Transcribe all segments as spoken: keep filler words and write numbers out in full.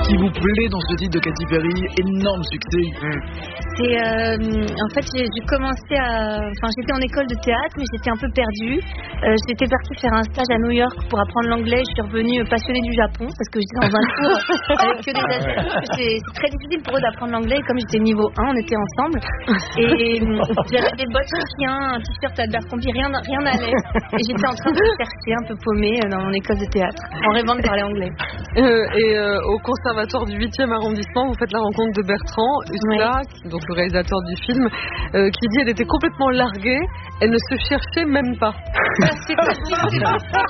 qui vous plaît dans ce titre de Katy Perry? Énorme succès. Mm. C'est euh, en fait j'ai, j'ai commencé à, enfin j'étais en école de théâtre mais j'étais un peu perdue. Euh, j'étais partie faire un stage à New York pour apprendre l'anglais. Je suis revenue passionnée du Japon parce que j'étais dans un cours avec que des asiatiques. C'est, c'est très difficile pour eux d'apprendre l'anglais et comme j'étais niveau un, on était ensemble et j'avais des bottes en chien, un t-shirt à Abercrombie, rien rien n'allait et j'étais en train de me chercher un peu paumée dans mon école de théâtre en rêvant de parler anglais. Euh, et euh, au conservatoire du huitième arrondissement, vous faites la rencontre de Bertrand Huskla, oui. donc le réalisateur du film, euh, qui dit elle était complètement larguée, elle ne se cherchait même pas. C'est possible.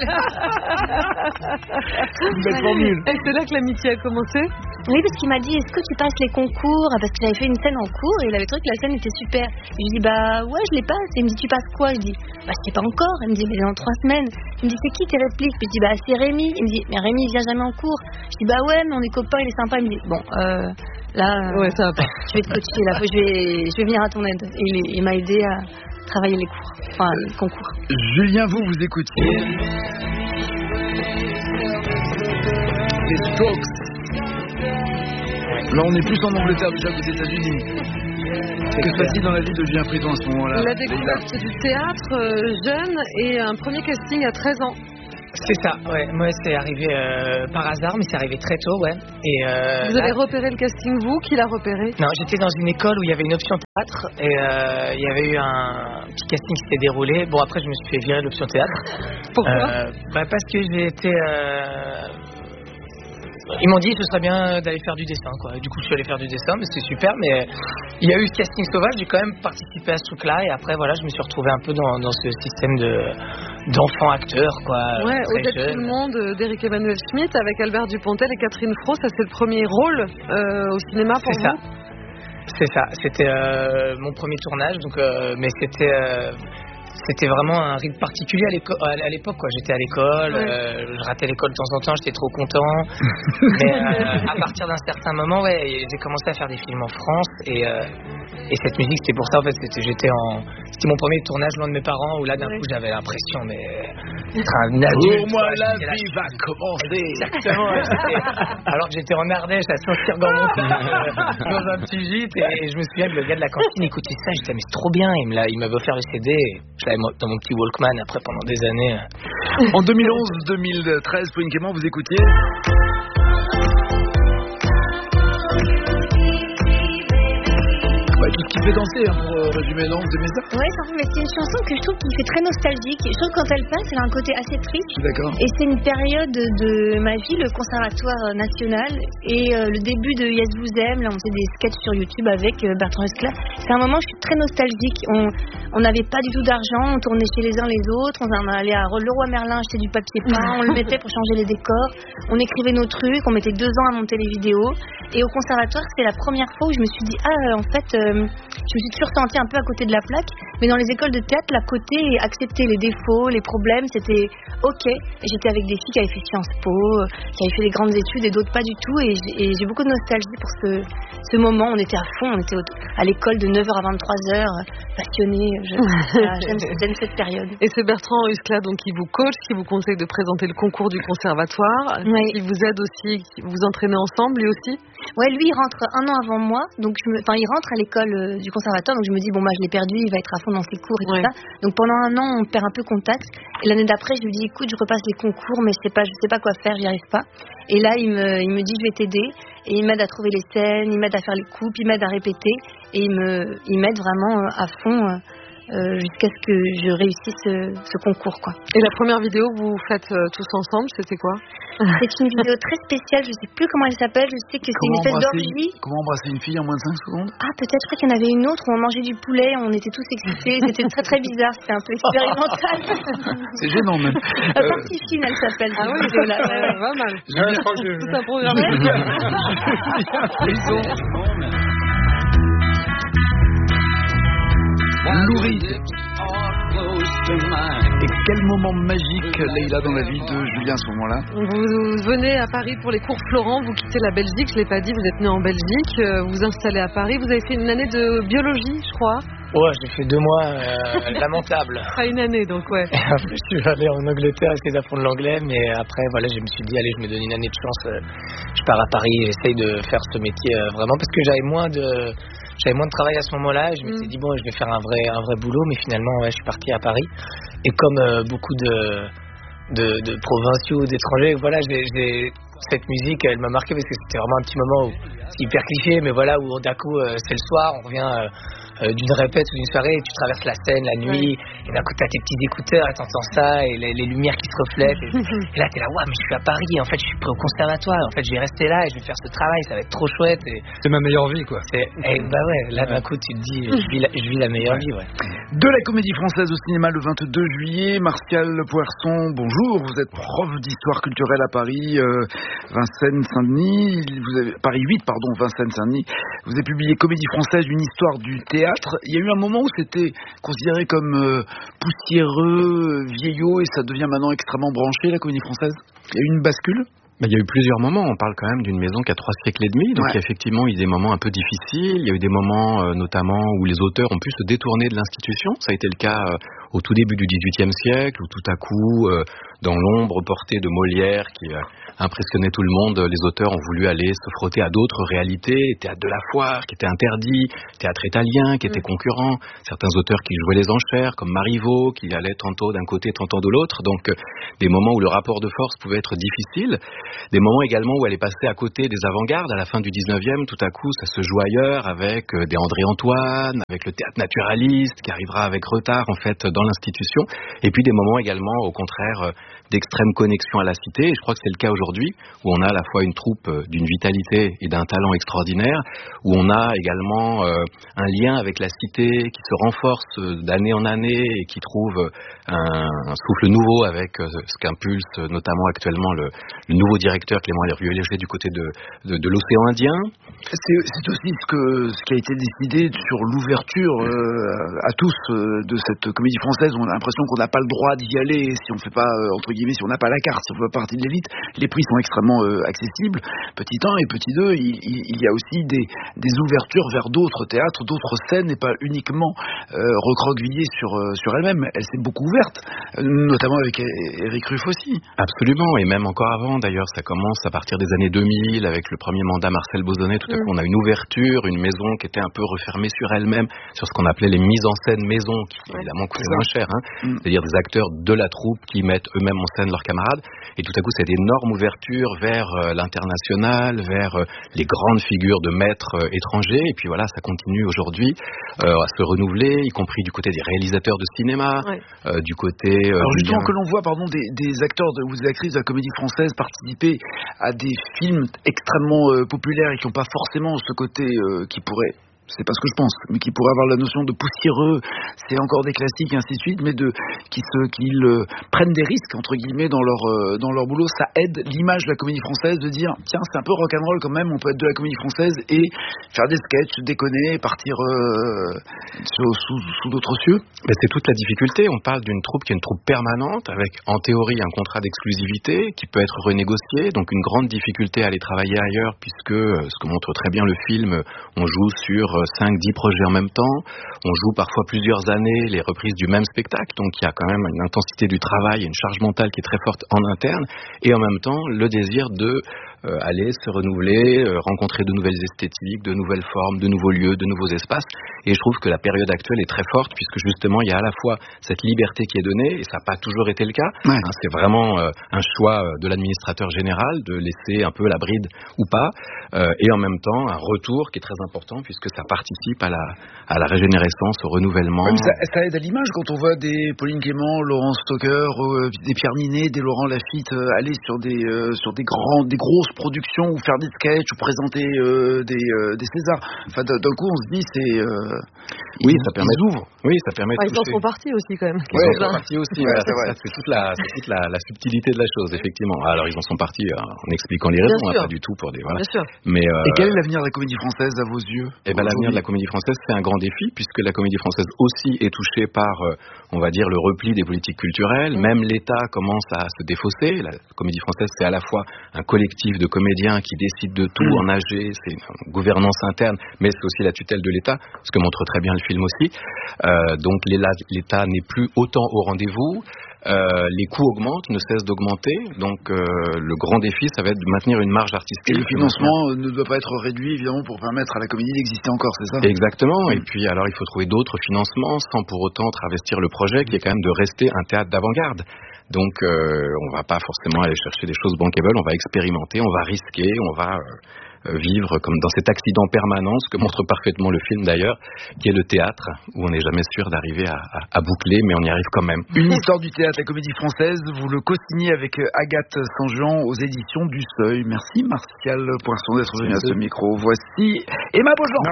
Une belle formule. Et c'est là que l'amitié a commencé. Oui, parce qu'il m'a dit est-ce que tu passes les concours? Parce que j'avais fait une scène en cours et il avait trouvé que la scène était super. Et je lui dis bah ouais, je les passe. Et il me dit tu passes quoi? Je dis bah je sais pas encore. Il me dit mais dans trois semaines. Il me dit c'est qui tes répliques? Puis je dis bah c'est Rémi. Il me dit mais Rémi il vient jamais en cours. Je dis bah ouais mais on est copains, il est sympa. Il me dit bon euh, là ouais ça va pas. Je vais te coacher là, je vais je vais venir à ton aide. Et il, il m'a aidé à travailler les cours, enfin les concours. Julien, vous vous écoutiez les Strokes. Là, on est plus en Angleterre déjà qu'aux États-Unis. Que se passe-t-il dans la vie de Julien Fridon à ce moment-là? La découverte du théâtre euh, jeune et un premier casting à treize ans. C'est ça, ouais. Moi, c'est arrivé euh, par hasard, mais c'est arrivé très tôt, ouais. Et, euh, vous avez là... repéré le casting, vous? Qui l'a repéré? Non, j'étais dans une école où il y avait une option théâtre et euh, il y avait eu un petit casting qui s'était déroulé. Bon, après, je me suis fait virer de l'option théâtre. Pourquoi? euh, bah, Parce que j'ai été... Euh... Ils m'ont dit que ce serait bien d'aller faire du dessin, quoi. Et du coup, je suis allé faire du dessin, mais c'était super. Mais il y a eu ce casting sauvage, j'ai quand même participé à ce truc-là. Et après, voilà, je me suis retrouvé un peu dans, dans ce système de, d'enfants acteurs, quoi. Ouais, Au-delà tout le monde d'Éric Emmanuel Schmitt avec Albert Dupontel et Catherine Fro, ça c'est le premier rôle euh, au cinéma pour c'est vous? Ça. C'est ça. C'était euh, mon premier tournage, donc, euh, mais c'était. Euh, C'était vraiment un rythme particulier à l'époque, quoi. J'étais à l'école, ouais. euh, je ratais l'école de temps en temps, j'étais trop content. Mais euh, à partir d'un certain moment, ouais, j'ai commencé à faire des films en France et, euh, et cette musique, c'était pour ça, en fait, c'était, j'étais en, c'était mon premier tournage loin de mes parents où là, d'un ouais. coup, j'avais l'impression, mais d'être un adulte. Pour moi, la vie va commencer. Exactement. Alors que j'étais en Ardèche à Saint-Cyr-Gormontin dans un petit gîte et, et je me souviens que le gars de la cantine écoutait ça, j'étais mais c'est trop bien. Il me l'a, il m'avait offert le C D. Je l'avais dans mon petit Walkman après pendant des années. En deux mille onze deux mille treize, Pauline Clément, vous écoutiez bah, tout ce qui fait danser, hein, pour euh, résumer, non, vous aimez ça? Ouais, mais c'est une chanson que je trouve qui fait très nostalgique. Je trouve que quand elle passe, elle a un côté assez triste. D'accord. Et c'est une période de ma vie, le Conservatoire national et euh, le début de Yes vous aime. Là, on faisait des sketchs sur YouTube avec euh, Bertrand Huskla. C'est un moment où je suis très nostalgique. On on n'avait pas du tout d'argent, on tournait chez les uns les autres, on allait à Leroy Merlin acheter du papier peint, on le mettait pour changer les décors, on écrivait nos trucs, on mettait deux ans à monter les vidéos. Et au conservatoire, c'était la première fois où je me suis dit ah en fait, euh, je me suis toujours sentie un peu à côté de la plaque. Mais dans les écoles de théâtre, la côté accepter les défauts, les problèmes, c'était ok. Et j'étais avec des filles qui avaient fait Sciences Po, qui avaient fait des grandes études et d'autres pas du tout. Et j'ai, et j'ai beaucoup de nostalgie pour ce, ce moment. On était à fond, on était au, à l'école de neuf heures à vingt-trois heures, passionnés. Je, j'aime, j'aime cette période. Et c'est Bertrand Huskla donc qui vous coach, qui vous conseille de présenter le concours du conservatoire, oui. qui vous aide aussi, qui vous entraînez ensemble, lui aussi. Ouais, lui il rentre un an avant moi, donc je me, enfin il rentre à l'école euh, du conservatoire, donc je me dis bon bah je l'ai perdu, il va être à fond dans ses cours et ouais. tout ça. Donc pendant un an on perd un peu contact. Et l'année d'après je lui dis écoute je repasse les concours mais je sais pas, je sais pas quoi faire, j'y arrive pas. Et là il me, il me dit je vais t'aider et il m'aide à trouver les scènes, il m'aide à faire les coupes, il m'aide à répéter et il me, il m'aide vraiment à fond. Euh, Euh, jusqu'à ce que je réussisse ce, ce concours quoi. Et la première vidéo que vous faites euh, tous ensemble, c'était quoi? C'est une vidéo très spéciale, je sais plus comment elle s'appelle, je sais que c'est comment une espèce d'orgie. Comment embrasser une fille en moins de cinq secondes? Ah peut-être, je crois qu'il y en avait une autre où on mangeait du poulet, on était tous excités, c'était très très bizarre, c'était un peu expérimental. C'est gênant même. La partie fine elle s'appelle cette ah oui, vidéo-là. Ouais, ouais, pas mal. Je, je crois que je... Tout un programme. Lou Reed. Et quel moment magique, Leïla, dans la vie de Julien à ce moment-là? Vous venez à Paris pour les cours Florent, vous quittez la Belgique, je ne l'ai pas dit, vous êtes né en Belgique, vous vous installez à Paris, vous avez fait une année de biologie, je crois. Ouais, j'ai fait deux mois euh, lamentables. Pas une année, donc ouais. Et après, je suis allé en Angleterre essayer d'apprendre l'anglais, mais après, voilà, je me suis dit, allez, je me donne une année de chance. euh, Je pars à Paris, j'essaye de faire ce métier euh, vraiment parce que j'avais moins de, j'avais moins de travail à ce moment-là. Et je m'étais Mm. dit, bon, je vais faire un vrai, un vrai boulot, mais finalement, ouais, je suis parti à Paris. Et comme euh, beaucoup de, de, de provinciaux, d'étrangers, voilà, j'ai, j'ai- cette musique, elle m'a marqué parce que c'était vraiment un petit moment où c'est hyper cliché, mais voilà, où d'un coup, euh, c'est le soir, on revient euh, euh, d'une répète ou d'une soirée, et tu traverses la scène la nuit, et d'un coup, t'as tes petits écouteurs, et t'entends ça, et les, les lumières qui se reflètent, et, et là, t'es là, ouais, mais je suis à Paris, en fait, je suis prêt au conservatoire, en fait, je vais rester là, et je vais faire ce travail, ça va être trop chouette, et C'est ma meilleure vie, quoi. c'est, et bah ouais, là, d'un coup, tu te dis, je vis la, je vis la meilleure vie, ouais. De la comédie française au cinéma le vingt-deux juillet, Martial Poherson, bonjour, vous êtes prof d'histoire culturelle à Paris, euh, Vincennes-Saint-Denis, vous avez, Paris huit, pardon, Vincennes-Saint-Denis, vous avez publié Comédie française, une histoire du théâtre. Il y a eu un moment où c'était considéré comme euh, poussiéreux, vieillot, et ça devient maintenant extrêmement branché, la comédie française. Il y a eu une bascule. Bah, il y a eu plusieurs moments. On parle quand même d'une maison qui a trois siècles et demi. Donc, Ouais. il y a effectivement eu des moments un peu difficiles. Il y a eu des moments, euh, notamment, où les auteurs ont pu se détourner de l'institution. Ça a été le cas euh, au tout début du dix-huitième siècle, où tout à coup, euh, dans l'ombre portée de Molière, qui euh, impressionnait tout le monde, les auteurs ont voulu aller se frotter à d'autres réalités. Théâtre de la Foire, qui était interdit, théâtre italien, qui était concurrent. Certains auteurs qui jouaient les enchères, comme Marivaux, qui allait tantôt d'un côté, tantôt de l'autre. Donc, euh, des moments où le rapport de force pouvait être difficile. Des moments également où elle est passée à côté des avant-gardes. À la fin du dix-neuvième, tout à coup, ça se joue ailleurs avec euh, des André-Antoine, avec le théâtre naturaliste qui arrivera avec retard en fait dans l'institution. Et puis des moments également, au contraire, euh, d'extrême connexion à la cité. Et je crois que c'est le cas aujourd'hui, où on a à la fois une troupe euh, d'une vitalité et d'un talent extraordinaire, où on a également euh, un lien avec la cité qui se renforce euh, d'année en année et qui trouve euh, un, un souffle nouveau avec euh, ce qu'impulse euh, notamment actuellement le, le nouveau directeur Clément Lerieux-Léger du côté de, de, de l'océan Indien. C'est, c'est aussi ce, que, ce qui a été décidé sur l'ouverture euh, à tous euh, de cette comédie française. On a l'impression qu'on n'a pas le droit d'y aller si on fait pas, euh, entre guillemets, si on n'a pas la carte, si on fait pas partie de l'élite. Les prix sont extrêmement euh, accessibles. Petit un et petit deux, il, il, il y a aussi des, des ouvertures vers d'autres théâtres, d'autres scènes, et pas uniquement euh, recroquevillée sur, euh, sur elle-même. Elle s'est beaucoup ouverte, euh, notamment avec Éric Ruff aussi. Absolument, et même encore avant d'ailleurs, ça commence à partir des années deux mille avec le premier mandat Marcel Bauzonnet. Tout à coup, on a une ouverture, une maison qui était un peu refermée sur elle-même, sur ce qu'on appelait les mises en scène maison, qui évidemment coûtaient moins cher, hein. Mm. C'est-à-dire des acteurs de la troupe qui mettent eux-mêmes en scène leurs camarades. Et tout à coup, cette énorme ouverture vers euh, l'international, vers euh, les grandes figures de maîtres euh, étrangers. Et puis voilà, ça continue aujourd'hui euh, à se renouveler, y compris du côté des réalisateurs de cinéma, Ouais. euh, du côté... euh, Alors du justement lien- que l'on voit pardon, des, des acteurs de, ou des actrices de la comédie française participer à des films extrêmement euh, populaires et qui n'ont pas forcément ce côté euh, qui pourrait, c'est pas ce que je pense, mais qui pourrait avoir la notion de poussiéreux, c'est encore des classiques et ainsi de suite, mais de qui se qu'ils euh, prennent des risques entre guillemets dans leur euh, dans leur boulot. Ça aide l'image de la comédie française de dire tiens, c'est un peu rock'n'roll quand même, on peut être de la comédie française et faire des sketchs, déconner, partir euh, sous, sous, sous d'autres cieux. Mais c'est toute la difficulté. On parle d'une troupe qui est une troupe permanente, avec en théorie un contrat d'exclusivité qui peut être renégocié, donc une grande difficulté à aller travailler ailleurs, puisque, euh, ce que montre très bien le film, euh, on joue sur cinq dix projets en même temps, on joue parfois plusieurs années les reprises du même spectacle, donc il y a quand même une intensité du travail, une charge mentale qui est très forte en interne, et en même temps le désir de euh, aller se renouveler, euh, rencontrer de nouvelles esthétiques, de nouvelles formes, de nouveaux lieux, de nouveaux espaces. Et je trouve que la période actuelle est très forte, puisque justement il y a à la fois cette liberté qui est donnée, et ça n'a pas toujours été le cas. Ouais. Hein, c'est vraiment euh, un choix de l'administrateur général de laisser un peu la bride ou pas, euh, et en même temps un retour qui est très important, puisque ça participe à la, à la régénérescence, au renouvellement. Même ça, ça aide à l'image quand on voit des Pauline Clément, Laurence Stocker, euh, des Pierre Ninet, des Laurent Lafitte euh, aller sur des euh, sur des grands, des grosses productions ou faire des sketchs ou présenter euh, des euh, des Césars. Enfin, d'un d'un coup, on se dit c'est euh, Oui, ils, ça permet ils ouvrent. Oui, ça permet Enfin, de ils en toucher. sont partis aussi quand même. Ils Ouais, en sont partis aussi. Ouais, voilà, c'est vrai. ça, c'est toute la, c'est toute la, la subtilité de la chose, effectivement. Alors ils en sont partis euh, en expliquant les raisons, hein, sûr. pas du tout pour des voilà. Bien sûr. Mais euh, Et quel est l'avenir de la comédie française à vos yeux? Eh ben, l'avenir de la comédie française, c'est un grand défi, puisque la comédie française aussi est touchée par, euh, on va dire, le repli des politiques culturelles. Même l'État commence à se défausser. La comédie française, c'est à la fois un collectif de de comédiens qui décident de tout en A G, c'est une gouvernance interne, mais c'est aussi la tutelle de l'État, ce que montre très bien le film aussi. Euh, donc l'État n'est plus autant au rendez-vous. Euh, les coûts augmentent, ne cessent d'augmenter, donc euh, le grand défi, ça va être de maintenir une marge artistique. Et le financement ne doit pas être réduit, évidemment, pour permettre à la comédie d'exister encore, c'est ça ? Exactement, et puis alors il faut trouver d'autres financements sans pour autant travestir le projet, qui est quand même de rester un théâtre d'avant-garde. Donc euh, on va pas forcément aller chercher des choses bankable, on va expérimenter, on va risquer, on va... Euh, vivre comme dans cet accident permanent, ce que montre parfaitement le film d'ailleurs, qui est le théâtre, où on n'est jamais sûr d'arriver à, à, à boucler, mais on y arrive quand même. Une histoire du théâtre, la comédie française, vous le co-signez avec Agathe Saint-Jean aux éditions du Seuil. Merci Martial Poinçon d'être venu à ce micro. Voici Emma Beaujean.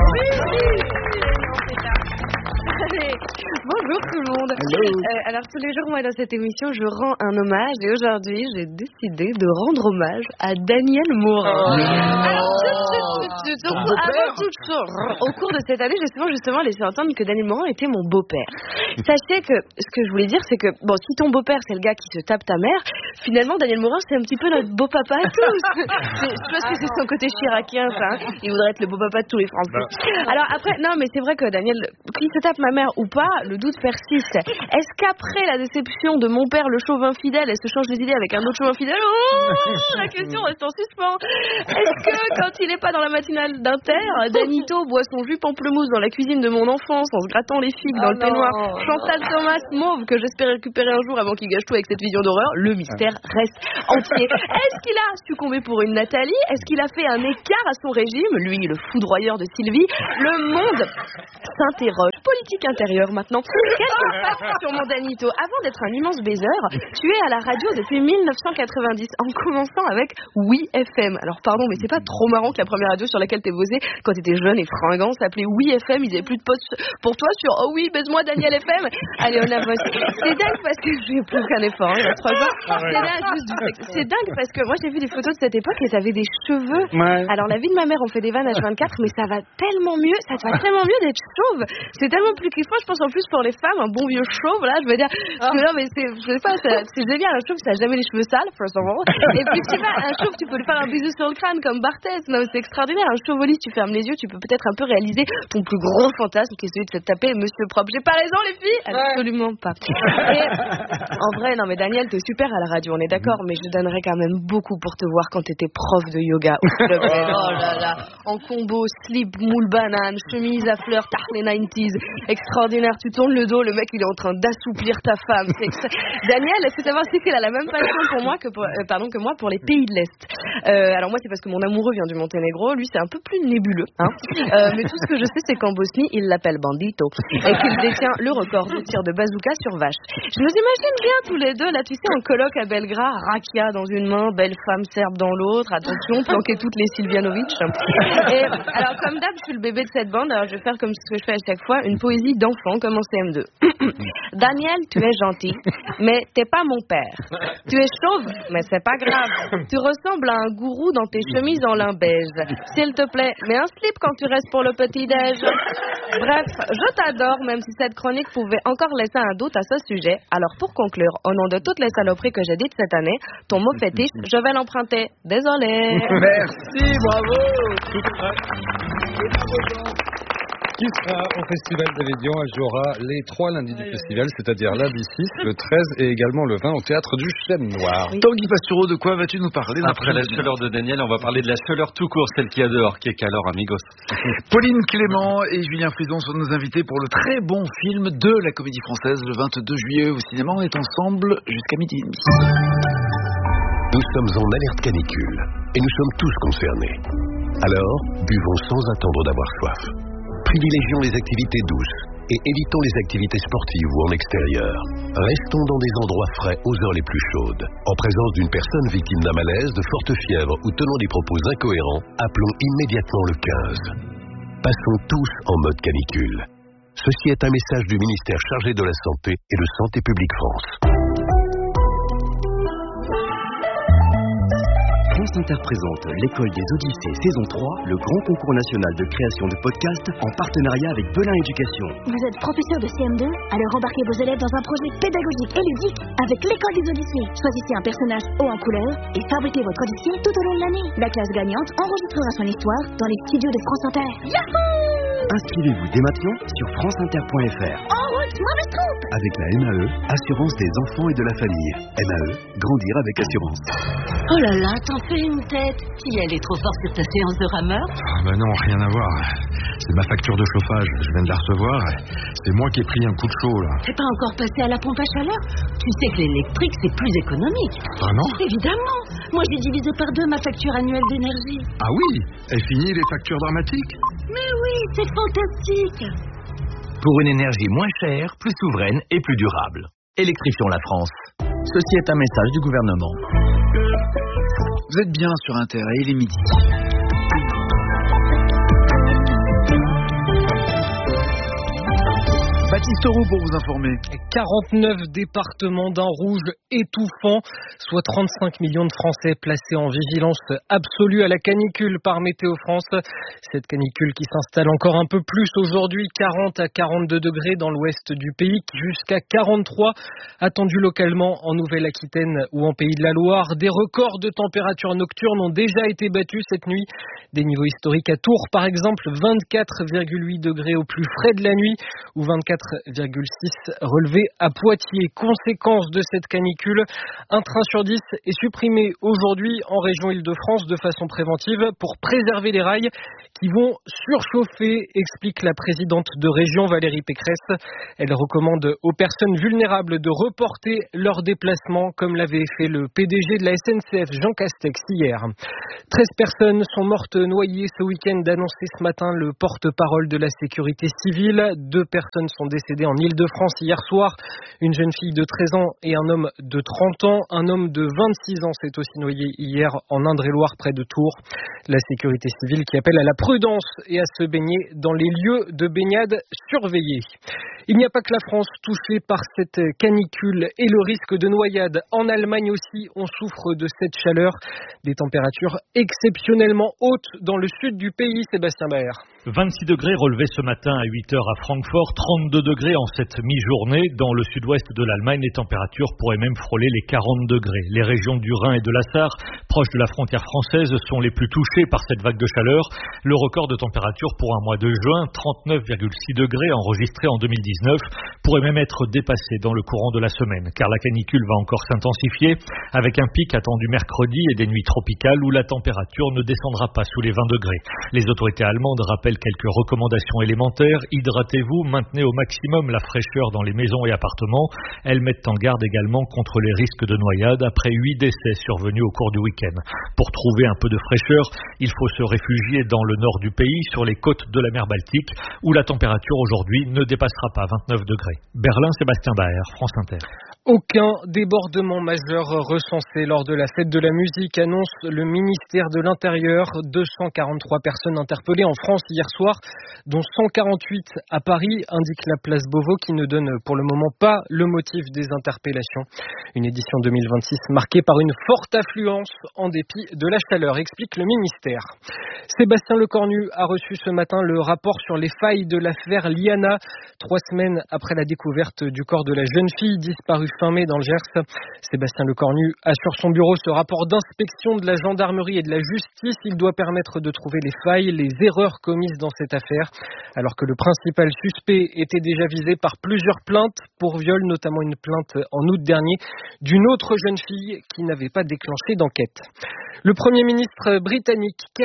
Bonjour tout le monde. Euh, alors tous les jours, moi dans cette émission, je rends un hommage et aujourd'hui, j'ai décidé de rendre hommage à Daniel Morin. Oh. Alors, tout, tout, tout, tout, avant toute chose, au cours de cette année, j'ai souvent justement laissé entendre que Daniel Morin était mon beau-père. Sachez que ce que je voulais dire, c'est que bon, si ton beau-père c'est le gars qui se tape ta mère, finalement Daniel Morin c'est un petit peu notre beau-papa à tous. C'est, je pense que c'est son côté chiracien, ça. Hein. Il voudrait être le beau-papa de tous les Français. Alors après, non, mais c'est vrai que Daniel, qu'il se tape ma mère ou pas, le doute persiste. Est-ce qu'après la déception de mon père, le chauvin fidèle, elle se change les idées avec un autre chauvin fidèle? Oh, la question reste en suspens. Est-ce que quand il n'est pas dans la matinale d'Inter, Danito boit son jus pamplemousse dans la cuisine de mon enfance en se grattant les figues dans oh le peignoir, Chantal Thomas mauve que j'espère récupérer un jour avant qu'il gâche tout avec cette vision d'horreur, le mystère reste entier. Est-ce qu'il a succombé pour une Nathalie? Est-ce qu'il a fait un écart à son régime, lui le foudroyeur de Sylvie? Le monde s'interroge. Politique intérieure maintenant. Quelques facts sur mon Danito. Avant d'être un immense baiser, tu es à la radio depuis mille neuf cent quatre-vingt-dix, en commençant avec Oui F M. Alors pardon, mais c'est pas trop marrant que la première radio sur laquelle t'es bossé quand t'étais jeune et fringant s'appelait Oui F M. Ils avaient plus de poste pour toi sur Oh oui, baise-moi Daniel F M. Allez, on avance. C'est dingue parce que je fais plus aucun effort. Hein, il y a trois jours. C'est dingue, juste du sexe. C'est dingue parce que moi j'ai vu des photos de cette époque et t'avais des cheveux. Ouais. Alors la vie de ma mère, on fait des vannes H vingt-quatre, mais ça va tellement mieux, ça te va tellement mieux d'être chauve. C'est tellement plus kiffant, je pense en plus pour les femmes, un bon vieux chauve là, je veux dire. Parce que non, mais c'est, je sais pas, c'est, c'est génial, un chauve ça a jamais les cheveux sales, first of all. Et puis tu vois, un chauve tu peux lui faire un bisou sur le crâne comme Barthès. Non, c'est extraordinaire. Un chauve au lit, tu fermes les yeux, tu peux peut-être un peu réaliser ton plus gros fantasme qui est celui de se taper Monsieur Propre. J'ai pas raison les filles? Absolument pas. Et en vrai, non mais Daniel, t'es super à la radio, on est d'accord, mais je donnerais quand même beaucoup pour te voir quand t'étais prof de yoga. Oh là là, en combo, slip, moule banane, chemise à fleurs, tarte les nineties, extraordinaire. Tu tournes le dos, le mec il est en train d'assouplir ta femme. C'est extra... Daniel, est-ce que savoir si il a la même passion pour moi que pour, euh, pardon que moi pour les pays de l'Est? Euh, alors moi c'est parce que mon amoureux vient du Monténégro, lui c'est un peu plus nébuleux, hein. Euh, mais tout ce que je sais c'est qu'en Bosnie il l'appelle Bandito et qu'il détient le record de tir de bazooka sur vache. Je nous imagine bien tous les deux là, tu sais, en colloque à Belgrade, rakia dans une main, belle femme serbe dans l'autre, attention, planquer toutes les Silvianovic. Et alors comme d'hab je suis le bébé de cette bande, alors je vais faire comme ce que je fais à chaque fois, une poésie d'enfant comme en C M deux. Daniel, tu es gentil, mais t'es pas mon père. Tu es chauve, mais c'est pas grave. Tu ressembles à un gourou dans tes chemises en lin beige. S'il te plaît, mets un slip quand tu restes pour le petit-déj. Bref, je t'adore, même si cette chronique pouvait encore laisser un doute à ce sujet. Alors pour conclure, au nom de toutes les saloperies que j'ai dites cette année, ton mot fétiche, je vais l'emprunter. Désolée. Merci, bravo. Qui sera au Festival d'Avignon? Elle jouera les trois lundis du festival, c'est-à-dire lundi six, le treize et également le vingt au Théâtre du Chêne Noir. Tanguy Pastureau, de quoi vas-tu nous parler? Après la chaleur de Daniel, on va parler de la chaleur tout court, celle qu'il y a dehors, qui est calor, amigos. Pauline Clément et Julien Frison sont nos invités pour le très bon film de la Comédie Française, le vingt-deux juillet au cinéma. On est ensemble jusqu'à midi et demi. Nous sommes en alerte canicule et nous sommes tous concernés. Alors, buvons sans attendre d'avoir soif. Privilégions les activités douces et évitons les activités sportives ou en extérieur. Restons dans des endroits frais aux heures les plus chaudes. En présence d'une personne victime d'un malaise, de forte fièvre ou tenant des propos incohérents, appelons immédiatement le quinze. Passons tous en mode canicule. Ceci est un message du ministère chargé de la Santé et de Santé publique France. France Inter présente l'École des Odyssées saison trois, le grand concours national de création de podcasts en partenariat avec Belin Éducation. Vous êtes professeur de C M deux? Alors embarquez vos élèves dans un projet pédagogique et ludique avec l'École des Odyssées. Choisissez un personnage haut en couleur et fabriquez votre odyssée tout au long de l'année. La classe gagnante enregistrera son histoire dans les studios de France Inter. Yahoo! Inscrivez-vous dès maintenant sur franceinter point f r. En route, mauvaise troupe! Avec la M A E, Assurance des enfants et de la famille. M A E, grandir avec assurance. Oh là là, t'en fais une tête. Si elle est trop forte sur ta séance de rameur. Ah bah non, rien à voir. C'est ma facture de chauffage, je viens de la recevoir. C'est moi qui ai pris un coup de chaud là. T'es pas encore passé à la pompe à chaleur? Tu sais que l'électrique c'est plus économique. Vraiment? Évidemment. Moi j'ai divisé par deux ma facture annuelle d'énergie. Ah oui? Et fini les factures dramatiques? Mais oui, c'est fantastique. Pour une énergie moins chère, plus souveraine et plus durable. Électrifions la France. Ceci est un message du gouvernement. Vous êtes bien sur Inter et il est midi. Baptiste Roux pour vous informer. quarante-neuf départements d'un rouge étouffant, soit trente-cinq millions de Français placés en vigilance absolue à la canicule par Météo France. Cette canicule qui s'installe encore un peu plus aujourd'hui, quarante à quarante-deux degrés dans l'ouest du pays, jusqu'à quarante-trois attendus localement en Nouvelle-Aquitaine ou en Pays de la Loire. Des records de température nocturne ont déjà été battus cette nuit. Des niveaux historiques à Tours par exemple, vingt-quatre virgule huit degrés au plus frais de la nuit ou vingt-quatre virgule six relevé à Poitiers. Conséquence de cette canicule, un train sur dix est supprimé aujourd'hui en région Île-de-France de façon préventive pour préserver les rails qui vont surchauffer, explique la présidente de région Valérie Pécresse. Elle recommande aux personnes vulnérables de reporter leurs déplacements comme l'avait fait le P D G de la S N C F Jean Castex hier. treize personnes sont mortes noyées ce week-end, annoncé ce matin le porte-parole de la sécurité civile. Deux personnes sont décédées en Île-de-France hier soir. Une jeune fille de treize ans et un homme de trente ans. Un homme de vingt-six ans s'est aussi noyé hier en Indre-et-Loire près de Tours. La sécurité civile qui appelle à la prudence et à se baigner dans les lieux de baignade surveillés. Il n'y a pas que la France touchée par cette canicule et le risque de noyade. En Allemagne aussi, on souffre de cette chaleur. Des températures exceptionnellement hautes dans le sud du pays, Sébastien Baer. vingt-six degrés relevés ce matin à huit heures à Francfort, trente-deux degrés en cette mi-journée. Dans le sud-ouest de l'Allemagne, les températures pourraient même frôler les quarante degrés. Les régions du Rhin et de la Sarre, proches de la frontière française, sont les plus touchées par cette vague de chaleur. Le record de température pour un mois de juin, trente-neuf virgule six degrés enregistré en deux mille dix-neuf, pourrait même être dépassé dans le courant de la semaine, car la canicule va encore s'intensifier, avec un pic attendu mercredi et des nuits tropicales où la température ne descendra pas sous les vingt degrés. Les autorités allemandes rappellent quelques recommandations élémentaires. Hydratez-vous, maintenez au maximum la fraîcheur dans les maisons et appartements. Elles mettent en garde également contre les risques de noyade après huit décès survenus au cours du week-end. Pour trouver un peu de fraîcheur, il faut se réfugier dans le nord du pays, sur les côtes de la mer Baltique, où la température aujourd'hui ne dépassera pas vingt-neuf degrés. Berlin, Sébastien Baer, France Inter. Aucun débordement majeur recensé lors de la fête de la musique, annonce le ministère de l'Intérieur. deux cent quarante-trois personnes interpellées en France hier soir, dont cent quarante-huit à Paris, indique la place Beauvau, qui ne donne pour le moment pas le motif des interpellations. Une édition deux mille vingt-six marquée par une forte affluence en dépit de la chaleur, explique le ministère. Sébastien Lecornu a reçu ce matin le rapport sur les failles de l'affaire Liana, trois semaines après la découverte du corps de la jeune fille disparue fin mai dans le Gers. Sébastien Lecornu a sur son bureau ce rapport d'inspection de la gendarmerie et de la justice. Il doit permettre de trouver les failles, les erreurs commises dans cette affaire, alors que le principal suspect était déjà visé par plusieurs plaintes pour viol, notamment une plainte en août dernier d'une autre jeune fille qui n'avait pas déclenché d'enquête. Le Premier ministre britannique Keir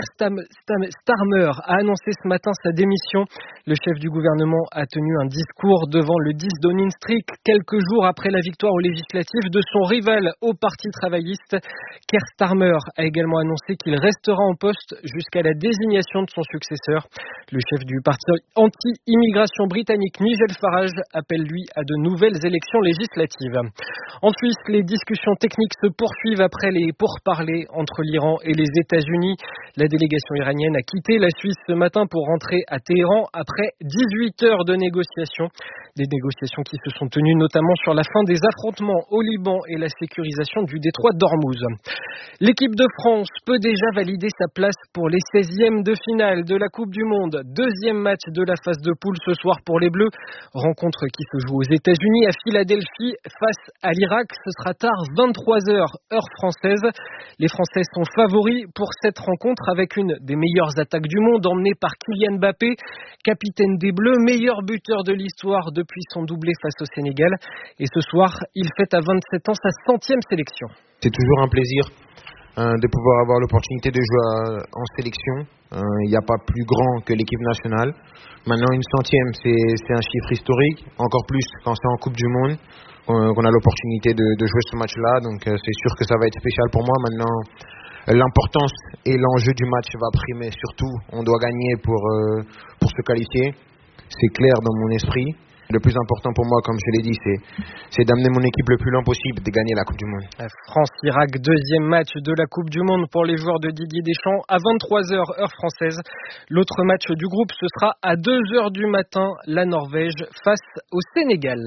Starmer a annoncé ce matin sa démission. Le chef du gouvernement a tenu un discours devant le dix Downing Street quelques jours après la victoire aux législatives de son rival au Parti travailliste. Keir Starmer a également annoncé qu'il restera en poste jusqu'à la désignation de son successeur. Le chef du parti anti-immigration britannique Nigel Farage appelle lui à de nouvelles élections législatives. En Suisse, les discussions techniques se poursuivent après les pourparlers entre l'Iran et les États-Unis. La délégation iranienne a quitté la Suisse ce matin pour rentrer à Téhéran après dix-huit heures de négociations. Des négociations qui se sont tenues notamment sur la fin des affrontements au Liban et la sécurisation du détroit d'Ormuz. L'équipe de France peut déjà valider sa place pour les seizièmes de finale de la Coupe du Monde. Deuxième match de la phase de poule ce soir pour les Bleus. Rencontre qui se joue aux États-Unis à Philadelphie face à l'Irak. Ce sera tard, vingt-trois heures, heure française. Les Français sont favoris pour cette rencontre avec une des meilleures attaques du monde emmenée par Kylian Mbappé, capitaine des Bleus, meilleur buteur de l'histoire depuis son doublé face au Sénégal. Et ce soir, il fête à vingt-sept ans sa centième sélection. C'est toujours un plaisir euh, de pouvoir avoir l'opportunité de jouer à, en sélection. Il n'y a pas plus grand que l'équipe nationale. Maintenant, une centième, c'est, c'est un chiffre historique. Encore plus quand c'est en Coupe du Monde, euh, qu'on a l'opportunité de, de jouer ce match-là. Donc, euh, c'est sûr que ça va être spécial pour moi. Maintenant, l'importance et l'enjeu du match va primer. Surtout, on doit gagner pour, euh, pour se qualifier. C'est clair dans mon esprit. Le plus important pour moi, comme je l'ai dit, c'est, c'est d'amener mon équipe le plus loin possible, de gagner la Coupe du Monde. France-Irak, deuxième match de la Coupe du Monde pour les joueurs de Didier Deschamps à vingt-trois heures, heure française. L'autre match du groupe, ce sera à deux heures du matin, la Norvège face au Sénégal.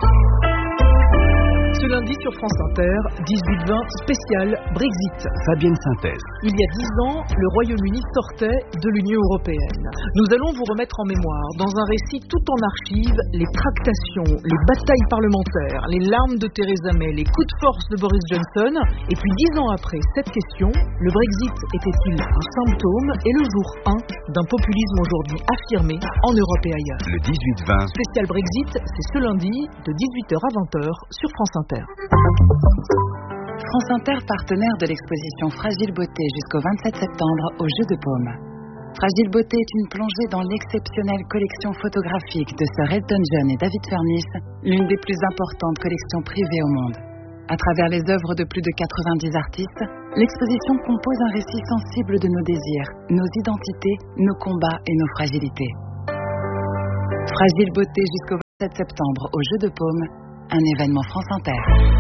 Ce lundi sur France Inter, dix-huit vingt spécial Brexit. Fabienne Synthèse. Il y a dix ans, le Royaume-Uni sortait de l'Union européenne. Nous allons vous remettre en mémoire, dans un récit tout en archives, les tractations, les batailles parlementaires, les larmes de Theresa May, les coups de force de Boris Johnson. Et puis dix ans après cette question, le Brexit était-il un symptôme et le jour un d'un populisme aujourd'hui affirmé en Europe et ailleurs? Le dix-huit vingt. Spécial Brexit, c'est ce lundi de dix-huit heures à vingt heures sur France Inter. France Inter, partenaire de l'exposition Fragile Beauté jusqu'au vingt-sept septembre au Jeu de Paume. Fragile Beauté est une plongée dans l'exceptionnelle collection photographique de Sir Elton John et David Furness, l'une des plus importantes collections privées au monde. À travers les œuvres de plus de quatre-vingt-dix artistes, l'exposition compose un récit sensible de nos désirs, nos identités, nos combats et nos fragilités. Fragile Beauté jusqu'au vingt-sept septembre au Jeu de Paume, un événement France Inter.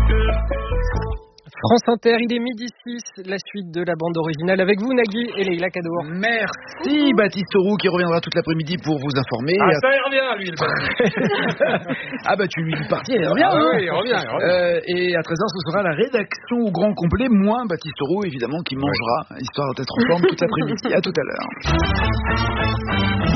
France Inter, il est midi six, la suite de la bande originale avec vous Nagui et Leïla Kadour. Merci Baptiste Roux qui reviendra toute l'après-midi pour vous informer. Ah ça il revient lui le Ah bah tu lui dis parti, il revient. Ah, hein. oui, il revient, il revient. Euh, Et à treize heures ce sera la rédaction au grand complet, moins Baptiste Roux évidemment qui mangera, histoire d'être en forme toute l'après-midi. À tout à l'heure.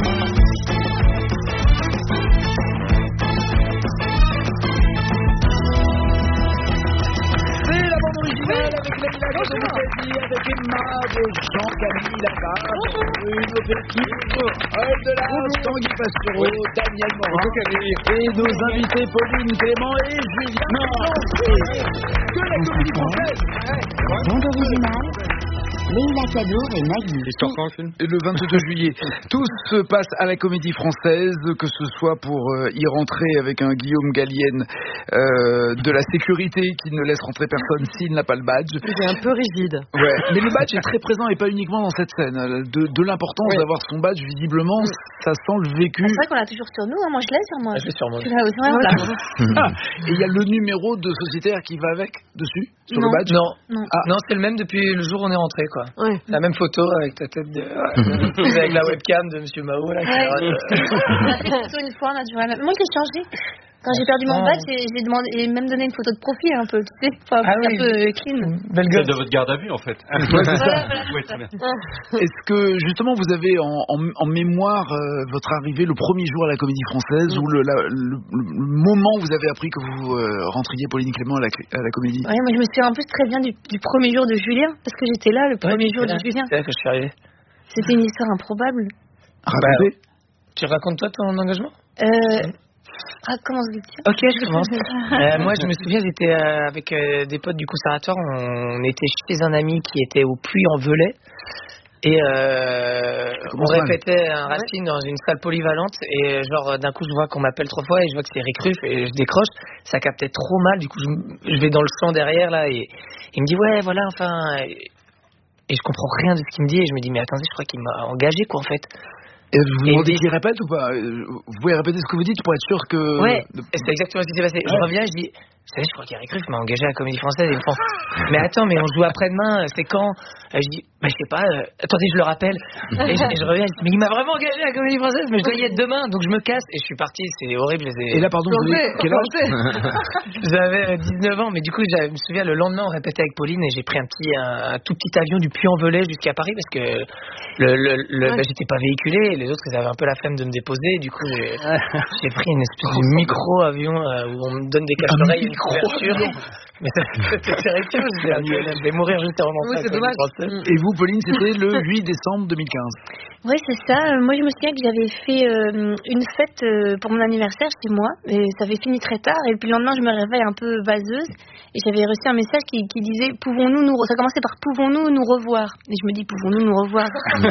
Avec Leïla Kadour, avec Emma, de Jean-Camille Lagarde, Bruno Perquis, Paul Delas, Tanguy Pastureau, Daniel Morin, et nos invités Pauline Clément et Julien. Non, que la comédie française. Bande originale. Leïla Kadour et Nagui. L'histoire quand le film ? Le vingt-deux juillet. Tout se passe à la Comédie Française, que ce soit pour euh, y rentrer avec un Guillaume Gallienne euh, de la sécurité qui ne laisse rentrer personne s'il n'a pas le badge. Il est un peu rigide. Ouais, mais le badge est très présent et pas uniquement dans cette scène. De, de l'importance ouais. d'avoir son badge, visiblement, ça sent le vécu. C'est vrai qu'on l'a toujours sur nous, hein. Moi je l'ai sur moi. Je l'ai sur moi. Tu l'as aussi, ouais, ah, et il y a le numéro de sociétaire qui va avec, dessus, sur non. le badge. Non, non, ah. non c'est le même depuis le jour où on est rentré, quoi. Ouais. La même photo avec ta tête de... avec la webcam de Monsieur Mao, là. Ouais. On a fait une photo une fois, on a dû... Moi j'ai changé. Quand j'ai perdu mon badge, j'ai, j'ai demandé, et même donné une photo de profil un peu, tu sais, enfin, ah un oui. peu clean. Belle gueule de votre garde à vue en fait. Ouais, c'est ça. Oui, très bien. Est-ce que justement vous avez en, en, en mémoire euh, votre arrivée le premier jour à la Comédie Française, mm. ou le, la, le, le moment où vous avez appris que vous euh, rentriez Pauline Clément à la, à la Comédie? Ouais, moi je me souviens en plus très bien du, du premier jour de Julien, parce que j'étais là le premier ouais, jour de là. Julien. C'est là que je suis arrivé. C'était une histoire improbable. Racontez. Bah, tu racontes toi ton engagement? Euh... Ah, comment se dit-il? Ok, je commence. euh, moi, je me souviens, j'étais euh, avec euh, des potes du conservatoire. On, on était chez un ami qui était au Puy-en-Velay. Et euh, on répétait un Racine dans une salle polyvalente. Et genre, d'un coup, je vois qu'on m'appelle trois fois et je vois que c'est Rick Ruff et je décroche. Ça captait trop mal. Du coup, je, je vais dans le champ derrière là et il me dit ouais, voilà, enfin. Et, et je comprends rien de ce qu'il me dit. Et je me dis mais attendez, je crois qu'il m'a engagé quoi en fait. Et vous vous demandez qu'il répète ou pas? Vous pouvez répéter ce que vous dites pour être sûr que... Ouais, c'est exactement ce qui s'est passé. Ouais. Je reviens, je dis, Vous savez, je crois qu'Eric Ruff m'a engagé à la Comédie Française. Et ils me font, mais attends, mais on joue après-demain, c'est quand? Et je dis, bah, je sais pas, euh, attendez, je le rappelle. Et je, et je reviens, mais il m'a vraiment engagé à la Comédie Française, mais je dois y être demain, donc je me casse. Et je suis parti, c'est horrible. Les... Et là, pardon, vous avez quel âge? J'avais dix-neuf ans, mais du coup, je me souviens, le lendemain, on répétait avec Pauline et j'ai pris un petit, un, un tout petit avion du Puy-en-Velay jusqu'à Paris parce que le, le, le, ouais. bah, j'étais pas véhiculé et les autres, ils avaient un peu la flemme de me déposer. Du coup, j'ai, j'ai pris une espèce de micro-avion euh, où on me donne des cache-oreilles et une couverture. Mais c'était terrible, je vais mourir juste avant oui, c'est dommage. Et vous, Pauline, c'était le huit décembre deux mille quinze. Oui, c'est ça. Moi, je me souviens que j'avais fait euh, une fête euh, pour mon anniversaire chez moi. Et ça avait fini très tard. Et puis le lendemain, je me réveille un peu vaseuse. Et j'avais reçu un message qui, qui disait « Pouvons-nous nous... » Ça commençait par « Pouvons-nous nous revoir ?» Et je me dis « Pouvons-nous nous revoir ?»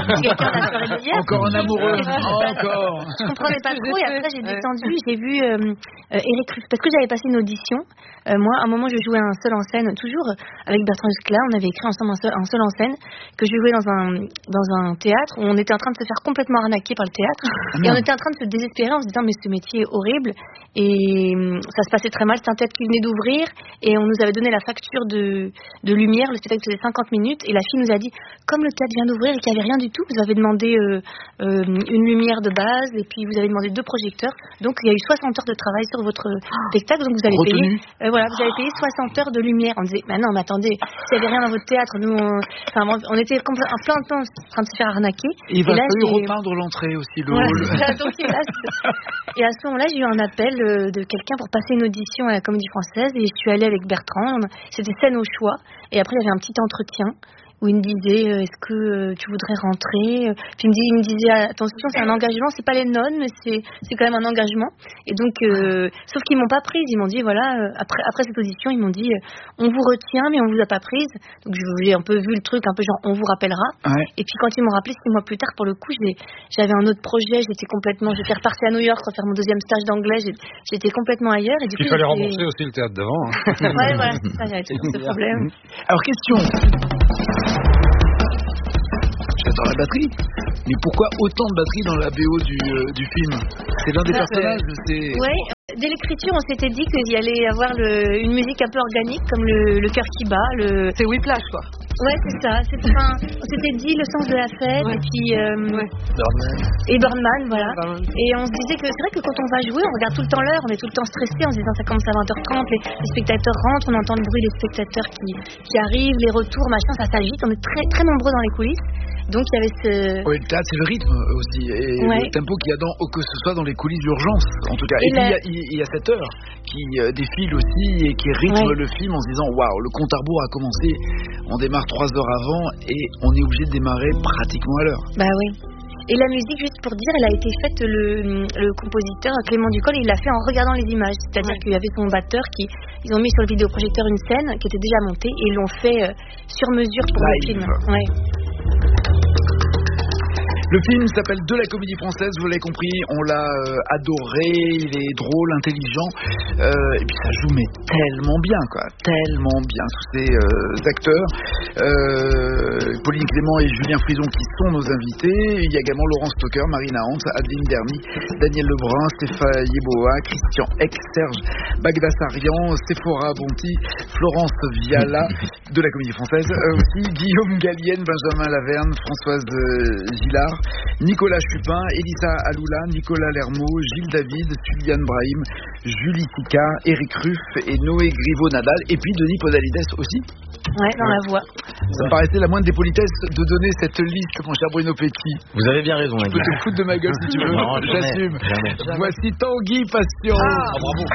Encore un amoureux. Encore. Je comprenais pas trop. Et après, j'ai descendu. J'ai vu euh, euh, Eric Ruff. Parce que j'avais passé une audition. Euh, moi, à un moment, je jouais un seul en scène. Toujours avec Bertrand Esclat. On avait écrit ensemble un seul, un seul en scène. Que je jouais dans un, dans un théâtre où on était en train de se faire complètement arnaquer par le théâtre. Ah, et on était en train de se désespérer en se disant mais ce métier est horrible. Et ça se passait très mal. C'était un théâtre qui venait d'ouvrir et on nous avait donné la facture de, de lumière. Le spectacle faisait cinquante minutes et la fille nous a dit comme le théâtre vient d'ouvrir et qu'il n'y avait rien du tout, vous avez demandé euh, euh, une lumière de base et puis vous avez demandé deux projecteurs. Donc il y a eu soixante heures de travail sur votre spectacle. Donc vous allez payer, euh, voilà, vous avez payé soixante heures de lumière. On disait mais non mais attendez, s'il n'y avait rien dans votre théâtre, nous on, enfin, on était complè- en plein temps en train de se faire arnaquer. Et il va et là, falloir repeindre l'entrée aussi, le voilà, hall. donc, et, là, et à ce moment-là, j'ai eu un appel euh, de quelqu'un pour passer une audition à la Comédie Française et je suis allée avec Bertrand. C'était scène au choix. Et après, il y avait un petit entretien où il me disait euh, est-ce que euh, tu voudrais rentrer, puis il me, dit, il me disait attention, c'est un engagement, c'est pas les nonnes, mais c'est, c'est quand même un engagement. Et donc, euh, sauf qu'ils m'ont pas prise, ils m'ont dit voilà, euh, après, après cette audition, ils m'ont dit euh, on vous retient, mais on vous a pas prise. Donc j'ai un peu vu le truc, un peu genre on vous rappellera. Ouais. Et puis quand ils m'ont rappelé six mois plus tard, pour le coup, j'ai, j'avais un autre projet, j'étais complètement, j'étais repartie à New York refaire mon deuxième stage d'anglais, j'ai, j'étais complètement ailleurs. Et du il coup, fallait j'étais... rembourser aussi le théâtre devant. Hein. Ouais, voilà, c'est ça, j'avais toujours ce problème. Alors question. Dans la batterie, mais pourquoi autant de batterie dans la B O du, euh, du film? C'est l'un des bah, personnages de ces... Ouais, dès l'écriture, on s'était dit qu'il y allait avoir le, une musique un peu organique, comme le, le cœur qui bat. Le... C'est Whiplash, quoi. Ouais, c'est ça. C'est, enfin, on s'était dit le sens de la fête, ouais. Et puis... Euh, ouais. Birdman. Et Birdman, voilà. Birdman. Et on se disait que c'est vrai que quand on va jouer, on regarde tout le temps l'heure, on est tout le temps stressé en se disant ça commence à vingt heures trente, les, les spectateurs rentrent, on entend le bruit des spectateurs qui, qui arrivent, les retours, machin, ça s'agite, on est très, très nombreux dans les coulisses. Donc il y avait ce... Oui, le théâtre, c'est le rythme aussi, et ouais. Le tempo qu'il y a dans, que ce soit dans les coulisses d'urgence, en tout cas. Et, et puis la... il, y a, il y a cette heure qui euh, défile aussi et qui rythme ouais. Le film en se disant waouh, le compte à rebours a commencé, on démarre trois heures avant et on est obligé de démarrer pratiquement à l'heure. Bah oui. Et la musique, juste pour dire, elle a été faite, le, le compositeur Clément Ducol, il l'a fait en regardant les images. C'est-à-dire ouais. Qu'il y avait son batteur qui, ils ont mis sur le vidéoprojecteur une scène qui était déjà montée et ils l'ont fait euh, sur mesure pour Live. Le film. Ouais. Le film s'appelle De la Comédie Française, vous l'avez compris, on l'a euh, adoré, il est drôle, intelligent, euh, et puis ça joue mais tellement bien, quoi, tellement bien, tous ces euh, acteurs, euh, Pauline Clément et Julien Frison qui sont nos invités, il y a également Laurence Stocker, Marina Hans, Adeline Dermy, Daniel Lebrun, Stéphane Yeboah, Christian Eck, Serge Bagdasarian, Sephora Bonti, Florence Viala, de la Comédie Française, euh, aussi Guillaume Gallienne, Benjamin Laverne, Françoise euh, Gillard, Nicolas Chupin, Elisa Aloula, Nicolas Lermot, Gilles David, Suliane Brahim, Julie Sicard, Eric Ruff et Noé Griveau-Nadal, et puis Denis Podalides aussi. Ouais, dans ouais. La voix. Ça me paraissait la moindre des politesses de donner cette liste, mon cher Bruno Petti. Vous avez bien raison. Tu peux te foutre de ma gueule si tu veux. Non, j'assume. Jamais, jamais. Voici Tanguy Passion. Ah, oh, bravo.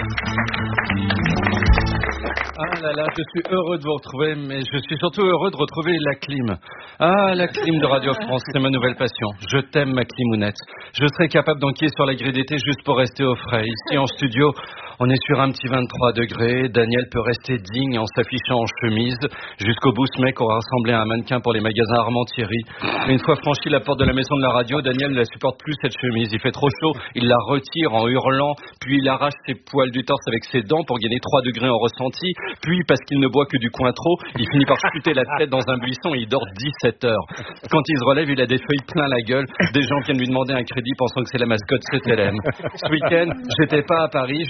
Ah là là, je suis heureux de vous retrouver, mais je suis surtout heureux de retrouver la clim. Ah, la clim de Radio France, c'est ma nouvelle passion. Je t'aime, ma climounette. Je serais capable d'enquiller sur la grille d'été juste pour rester au frais. Ici, en studio, on est sur un petit vingt-trois degrés. Daniel peut rester digne en s'affichant en chemise. Jusqu'au bout, ce mec aura ressemblé à un mannequin pour les magasins Armand Thierry. Mais une fois franchi la porte de la maison de la radio, Daniel ne la supporte plus, cette chemise. Il fait trop chaud, il la retire en hurlant, puis il arrache ses poils du torse avec ses dents pour gagner trois degrés en ressenti. Puis, parce qu'il ne boit que du Cointreau, il finit par chuter la tête dans un buisson et il dort dix-sept heures. Quand il se relève, il a des feuilles plein la gueule. Des gens viennent lui demander un crédit pensant que c'est la mascotte C T L M. Ce week-end, j'étais pas à Paris, je dirais pas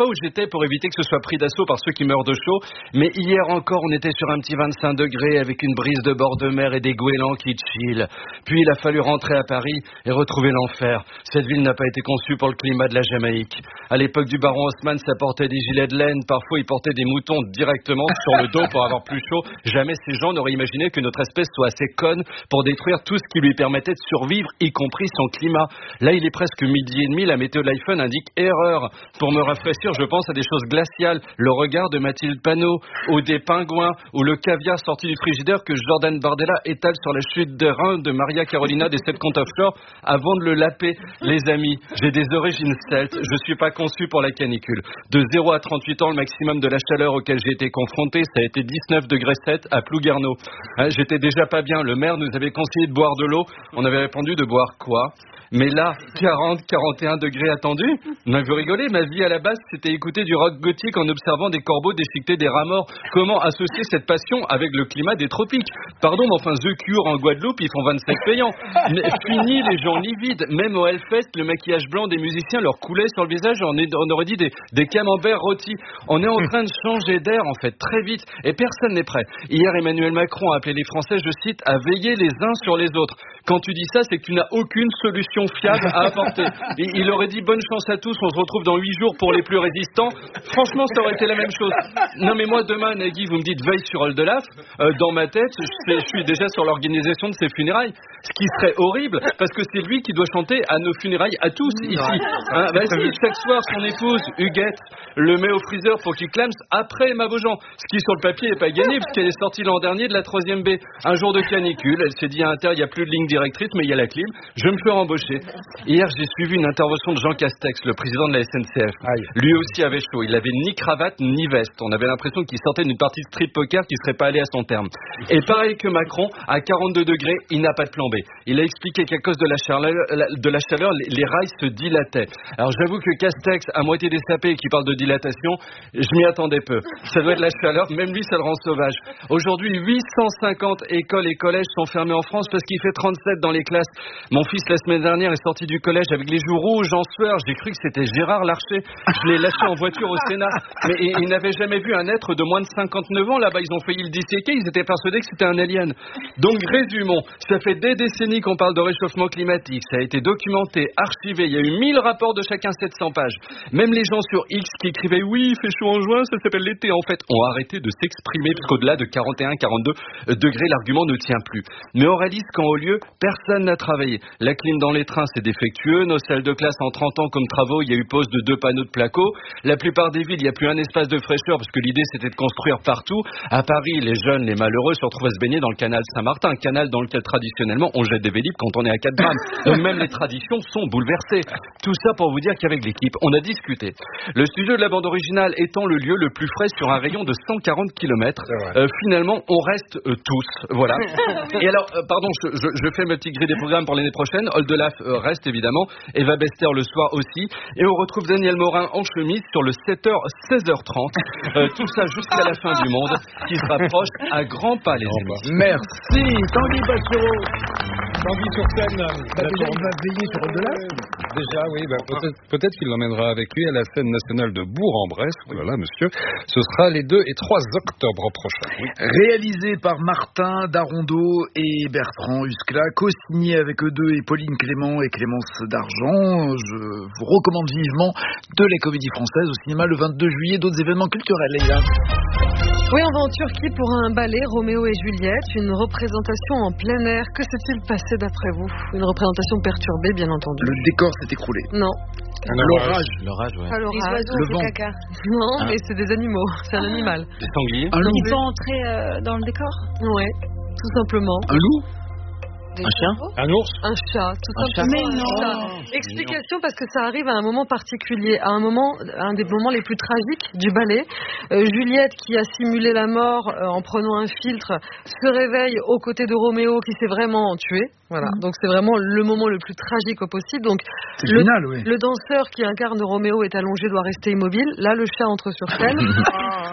où j'étais pour éviter que ce soit pris d'assaut par ceux qui meurent de chaud. Mais hier encore, on était sur un petit vingt-cinq degrés avec une brise de bord de mer et des goélands qui chillent. Puis il a fallu rentrer à Paris et retrouver l'enfer. Cette ville n'a pas été conçue pour le climat de la Jamaïque. À l'époque du baron Haussmann, ça portait des gilets de laine. Parfois, ils portaient des moutons directement sur le dos pour avoir plus chaud. Jamais ces gens n'auraient imaginé que notre espèce soit assez conne pour détruire tout ce qui lui permettait de survivre, y compris son climat. Là, il est presque midi et demi. La météo de l'iPhone indique erreur. Pour me rafraîchir, je pense à des choses glaciales. Le regard de Mathilde Panot, ou des pingouins, ou le caviar sorti du frigidaire que Jordan Bardella étale sur la chute des reins de Maria Carolina des sept comptes offshore avant de le laper. Les amis, j'ai des origines celtes. Je suis pas conçu pour la canicule. De zéro à trente-huit ans, le maximum de la chaleur auquel j'ai été confronté, ça a été dix-neuf degrés sept à Plouguerneau. Hein, j'étais déjà pas bien. Le maire nous avait conseillé de boire de l'eau. On avait répondu de boire quoi ? Mais là, quarante, quarante et un degrés attendus. Non, vous rigolez, ma vie à la base, c'était écouter du rock gothique en observant des corbeaux déchiqueter des rats morts. Comment associer cette passion avec le climat des tropiques ? Pardon, mais enfin, The Cure en Guadeloupe, ils font vingt-sept payants. Mais fini les gens livides. Même au Hellfest, le maquillage blanc des musiciens leur coulait sur le visage. On, est, on aurait dit des, des camemberts rôtis. On est en train de changer d'air, en fait, très vite. Et personne n'est prêt. Hier, Emmanuel Macron a appelé les Français, je cite, à veiller les uns sur les autres. Quand tu dis ça, c'est que tu n'as aucune solution fiable à apporter. Il, il aurait dit bonne chance à tous, on se retrouve dans huit jours pour les plus résistants. Franchement, ça aurait été la même chose. Non mais moi demain, Nagui, vous me dites veille sur Oldelaf, euh, dans ma tête, je, je suis déjà sur l'organisation de ses funérailles. Ce qui serait horrible, parce que c'est lui qui doit chanter à nos funérailles à tous ici. Hein, vas-y, chaque soir, son épouse, Huguette, le met au freezer pour qu'il clame après Emma Beaujean. Ce qui sur le papier n'est pas gagné, parce qu'elle est sortie l'an dernier de la troisième B. Un jour de canicule, elle s'est dit à Inter, il n'y a plus de ligne directrice, mais il y a la clim, je me fais embaucher. Hier, j'ai suivi une intervention de Jean Castex, le président de la S N C F. Aïe. Lui aussi avait chaud. Il avait ni cravate ni veste. On avait l'impression qu'il sortait d'une partie de street poker qui serait pas allée à son terme. Et pareil que Macron, à quarante-deux degrés, il n'a pas de plan B. Il a expliqué qu'à cause de la chaleur, de la chaleur les, les rails se dilataient. Alors j'avoue que Castex, à moitié dessapé, qui parle de dilatation, je m'y attendais peu. Ça doit être la chaleur, même lui, ça le rend sauvage. Aujourd'hui, huit cent cinquante écoles et collèges sont fermés en France parce qu'il fait trente-sept dans les classes. Mon fils, la semaine dernière, est sorti du collège avec les joues rouges en sueur. J'ai cru que c'était Gérard Larcher. Je l'ai lâché en voiture au Sénat. Mais ils n'avaient jamais vu un être de moins de cinquante-neuf ans. Là-bas, ils ont failli le disséquer. Ils étaient persuadés que c'était un alien. Donc, résumons. Ça fait des décennies qu'on parle de réchauffement climatique. Ça a été documenté, archivé. Il y a eu mille rapports de chacun sept cents pages. Même les gens sur X qui écrivaient « Oui, il fait chaud en juin, ça s'appelle l'été », en fait, ont arrêté de s'exprimer parce qu'au-delà de quarante et un à quarante-deux degrés, l'argument ne tient plus. Mais on réalise qu'en haut lieu, personne n'a travaillé. La clim dans les trains, c'est défectueux. Nos salles de classe, en trente ans, comme travaux, il y a eu pose de deux panneaux de placo. La plupart des villes, il n'y a plus un espace de fraîcheur parce que l'idée, c'était de construire partout. À Paris, les jeunes, les malheureux se retrouvent à se baigner dans le canal Saint-Martin, un canal dans lequel, traditionnellement, on jette des vélib quand on est à quatre grammes. Donc même les traditions sont bouleversées. Tout ça pour vous dire qu'avec l'équipe, on a discuté. Le studio de la bande originale étant le lieu le plus frais sur un rayon de cent quarante kilomètres, euh, finalement, on reste euh, tous. Voilà. Et alors, euh, pardon, je, je, je fais ma petite grille des programmes pour l'année prochaine. Oldelaf euh, reste évidemment, Eva Bester le soir aussi, et on retrouve Daniel Morin en chemise sur le sept heures seize heures trente, euh, tout ça jusqu'à la fin du monde, qui se rapproche à grands pas, les amis. Merci Tanguy Bachereau. Tanguy sur scène. Bah, déjà, il va veiller sur Oldelaf. Déjà, oui, bah, peut-être, peut-être qu'il l'emmènera avec lui à la scène nationale de Bourg-en-Bresse. Voilà, monsieur. Ce sera les deux et trois octobre prochains. Oui. Réalisé par Martin Darondeau et Bertrand Huskla, co-signé avec eux deux et Pauline Clément et Clémence d'Argent. Je vous recommande vivement de la Comédie Française au cinéma le vingt-deux juillet. D'autres événements culturels, les gars. Oui, on va en Turquie pour un ballet, Roméo et Juliette, une représentation en plein air. Que s'est-il passé d'après vous? Une représentation perturbée, bien entendu. Le décor s'est écroulé. Non. L'orage. L'orage, ouais. Pas l'orage. Les oiseaux, Le vent. le caca. Non, Ah. mais c'est des animaux. C'est un animal. Des sangliers. Un loup. Ils vont entrer euh, dans le décor. Ouais, tout simplement. Un loup. Des Un chien chevaux. Un ours. Un chat, tout Un chat. simplement. Mais un non. chat. Explication parce que ça arrive à un moment particulier, à un moment, un des moments les plus tragiques du ballet. Euh, Juliette, qui a simulé la mort euh, en prenant un filtre, se réveille aux côtés de Roméo qui s'est vraiment tué. Voilà, Mhm. donc c'est vraiment le moment le plus tragique au possible. Donc C'est le, génial, oui. le danseur qui incarne Roméo est allongé, doit rester immobile. Là, le chat entre sur scène.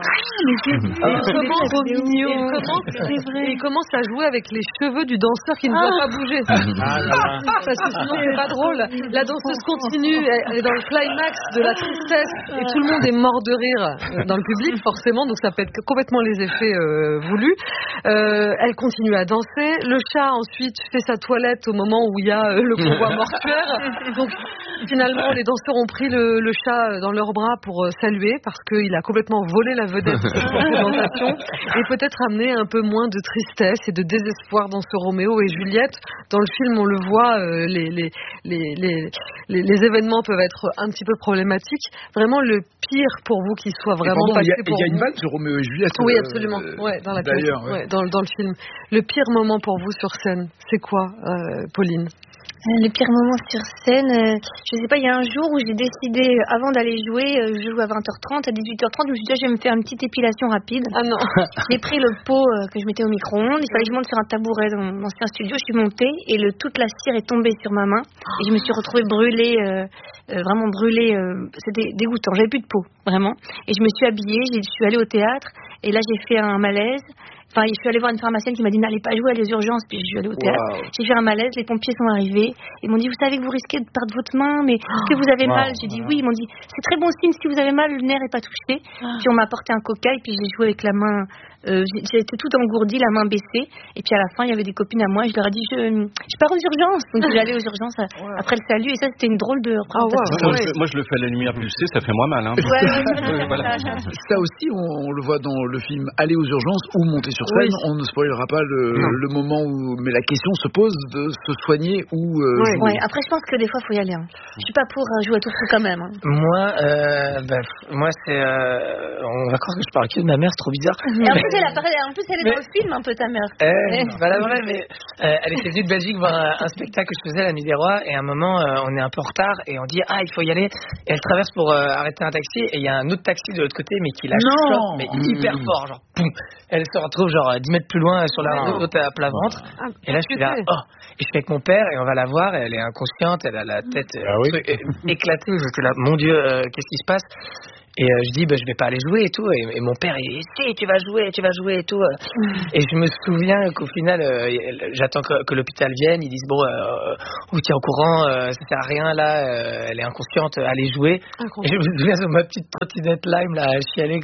mais c'est Il commence, il, commence, il commence à jouer avec les cheveux du danseur qui ne doit pas bouger. Ah, parce que sinon c'est pas drôle. La danseuse continue, elle est dans le climax de la tristesse et tout le monde est mort de rire dans le public forcément, donc ça peut être complètement les effets euh, voulus. Euh, elle continue à danser. Le chat ensuite fait sa toilette au moment où il y a euh, le convoi mortuaire. Donc finalement les danseurs ont pris le, le chat dans leurs bras pour euh, saluer parce qu'il a complètement volé la vedette de cette représentation et peut-être amener un peu moins de tristesse et de désespoir dans ce Roméo et Juliette. Dans le film on le voit, euh, les, les, les, les, les, les événements peuvent être un petit peu problématiques. Vraiment le pire pour vous qui soit vraiment pardon, passé il y a, pour il y a une vous. vanne sur Roméo et Juliette. Oui, euh, absolument. Ouais, dans la pièce, d'ailleurs, ouais. ouais, dans, dans le film. Le pire moment pour vous sur scène, c'est quoi, euh, Pauline? Le pire moment sur scène, euh, je sais pas, il y a un jour où j'ai décidé, euh, avant d'aller jouer, euh, je joue à vingt heures trente, à dix-huit heures trente, je me suis dit, je vais me faire une petite épilation rapide. Ah non. J'ai pris le pot euh, que je mettais au micro-ondes, il fallait que je monte sur un tabouret dans mon ancien studio, je suis montée et le, toute la cire est tombée sur ma main et je me suis retrouvée brûlée, euh, euh, vraiment brûlée, euh, c'était dégoûtant, j'avais plus de peau, vraiment. Et je me suis habillée, je suis allée au théâtre et là j'ai fait un malaise. Enfin, je suis allée voir une pharmacienne qui m'a dit n'allez pas jouer à les urgences, puis je suis allée au théâtre. Wow. J'ai fait un malaise, les pompiers sont arrivés. Ils m'ont dit vous savez que vous risquez de perdre votre main, mais est-ce que vous avez wow. mal? J'ai dit oui. Ils m'ont dit c'est très bon signe si vous avez mal, le nerf n'est pas touché. Wow. Puis on m'a apporté un cocaïne, puis j'ai joué avec la main. Euh, j'étais toute engourdie, la main baissée. Et puis à la fin, il y avait des copines à moi. Et je leur ai dit je, je pars aux urgences. Donc j'ai allé aux urgences wow. après le salut. Et ça, c'était une drôle de. Ah, ouais, moi, je, moi, je le fais à la lumière pulsée, ça fait moins mal. Hein. Ouais, ouais, voilà. Ça aussi, on, on le voit dans le film Aller aux urgences ou Monter sur scène. Oui. On ne spoilera pas le, le moment où. Mais la question se pose de se soigner ou. Euh, ouais, ouais. Après, je pense que des fois, il faut y aller. Hein. Je suis pas pour euh, jouer à tout fou quand même. Hein. Moi, euh, bah, moi, c'est. Euh, en vacances que je parle que de ma mère, c'est trop bizarre. Et en plus, elle, apparaît, en plus, elle est mais, dans le film un peu, ta mère. Eh, ouais. Voilà, vrai, mais euh, elle était venue de Belgique voir un, un spectacle que je faisais à la Nuit des Rois. Et à un moment, euh, on est un peu en retard et on dit ah, il faut y aller. Et elle traverse pour euh, arrêter un taxi. Et il y a un autre taxi de l'autre côté, mais qui la chope, mais mmh. hyper fort, genre poum. Elle se retrouve genre dix mètres plus loin sur la route à plat ventre. Ah, et là, je suis là, oh. Et je suis avec mon père et on va la voir. Et elle est inconsciente, elle a la tête ah, oui. éclatée. J'étais là, mon Dieu, euh, qu'est-ce qui se passe? Et euh, je dis, bah, je vais pas aller jouer et tout. Et, et mon père, il dit, si, tu vas jouer, tu vas jouer et tout. Et je me souviens qu'au final, euh, j'attends que, que l'hôpital vienne. Ils disent, bon, euh, vous tiens au courant, euh, ça sert à rien là, euh, elle est inconsciente, allez jouer. Et je me souviens sur ma petite trottinette Lime, là, je suis allé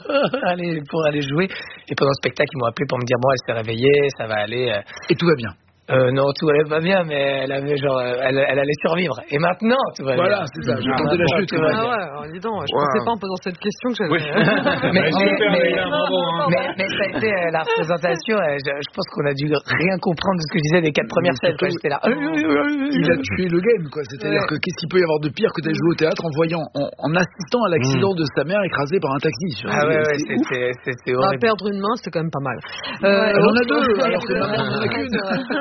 allez, pour aller jouer. Et pendant le spectacle, ils m'ont appelé pour me dire, bon, elle s'est réveillée, ça va aller. Et tout va bien. Euh, non, tout allait pas bien, mais elle avait genre, elle, elle allait survivre. Et maintenant, tout va voilà, bien. Voilà, c'est ça. Je tente de la chute. Ah ouais, alors, dis donc, je wow. pensais pas en posant cette question que j'avais. Oui. mais, mais, mais, mais, mais ça a été euh, la représentation. Euh, je, je pense qu'on a dû rien comprendre de ce que je disais des quatre premières scènes. J'étais là. Il a tué le game, quoi. C'est-à-dire ouais. que qu'est-ce qu'il peut y avoir de pire que d'aller jouer au théâtre en voyant, en, en assistant à l'accident mmh. de sa mère écrasée par un taxi. Ah ouais, ouais, c'était, c'était horrible. À perdre une main, c'était quand même pas mal. Euh, on en a deux. Alors que maintenant, on en a qu'une.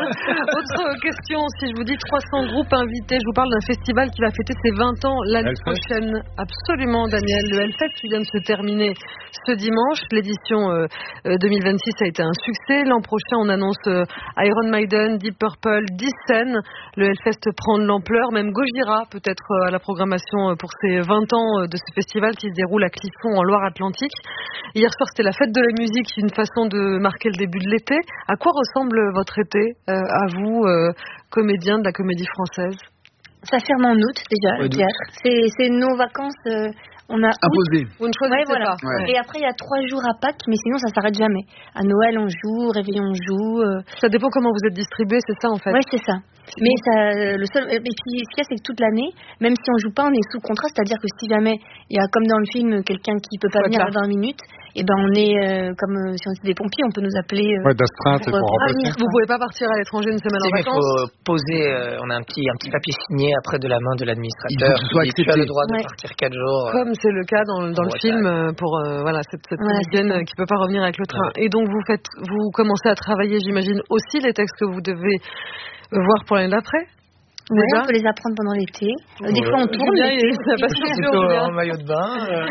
Autre question, si je vous dis trois cents groupes invités, je vous parle d'un festival qui va fêter ses vingt ans l'année prochaine. Absolument, Daniel. Le Hellfest qui vient de se terminer ce dimanche. L'édition euh, deux mille vingt-six a été un succès. L'an prochain, on annonce euh, Iron Maiden, Deep Purple, dix scènes. Le Hellfest prend de l'ampleur. Même Gojira peut être euh, à la programmation euh, pour ses vingt ans euh, de ce festival qui se déroule à Clifton en Loire-Atlantique. Hier soir, c'était la fête de la musique, une façon de marquer le début de l'été. À quoi ressemble votre été euh, à vous euh, comédien de la Comédie Française? Ça ferme en août déjà, ouais, le théâtre. C'est, c'est nos vacances. Euh, on a imposé. Vous ne choisissez ouais, voilà. pas. Ouais. Et après, il y a trois jours à Pâques, mais sinon, ça s'arrête jamais. À Noël, on joue, Réveillon, on joue. Euh... Ça dépend comment vous êtes distribué, c'est ça en fait. Oui, c'est ça. Mais ça, le seul, et puis ce qu'il y a, c'est que toute l'année, même si on joue pas, on est sous contrat, c'est-à-dire que si jamais il y a, comme dans le film, quelqu'un qui peut pas ouais, venir à vingt minutes, et ben on est euh, comme euh, si on était des pompiers, on peut nous appeler. Euh, ouais, d'astreinte pour, pour remplacer. Vous pouvez pas partir à l'étranger une semaine en vacances. Il faut poser, euh, on a un petit, un petit papier signé après de la main de l'administrateur. Il faut que ce soit tu as le droit de ouais. partir quatre jours. Comme c'est le cas dans, dans le film pour euh, voilà cette, cette ouais, comédienne qui peut pas revenir avec le train. Ouais. Et donc vous faites, vous commencez à travailler, j'imagine aussi les textes que vous devez voir pour l'année d'après. Ouais, on peut les apprendre pendant l'été. Euh, des Ouais. fois, on tourne. Julien, l'été. il- ça passe Je suis toujours plutôt bien. en maillot de bain. euh.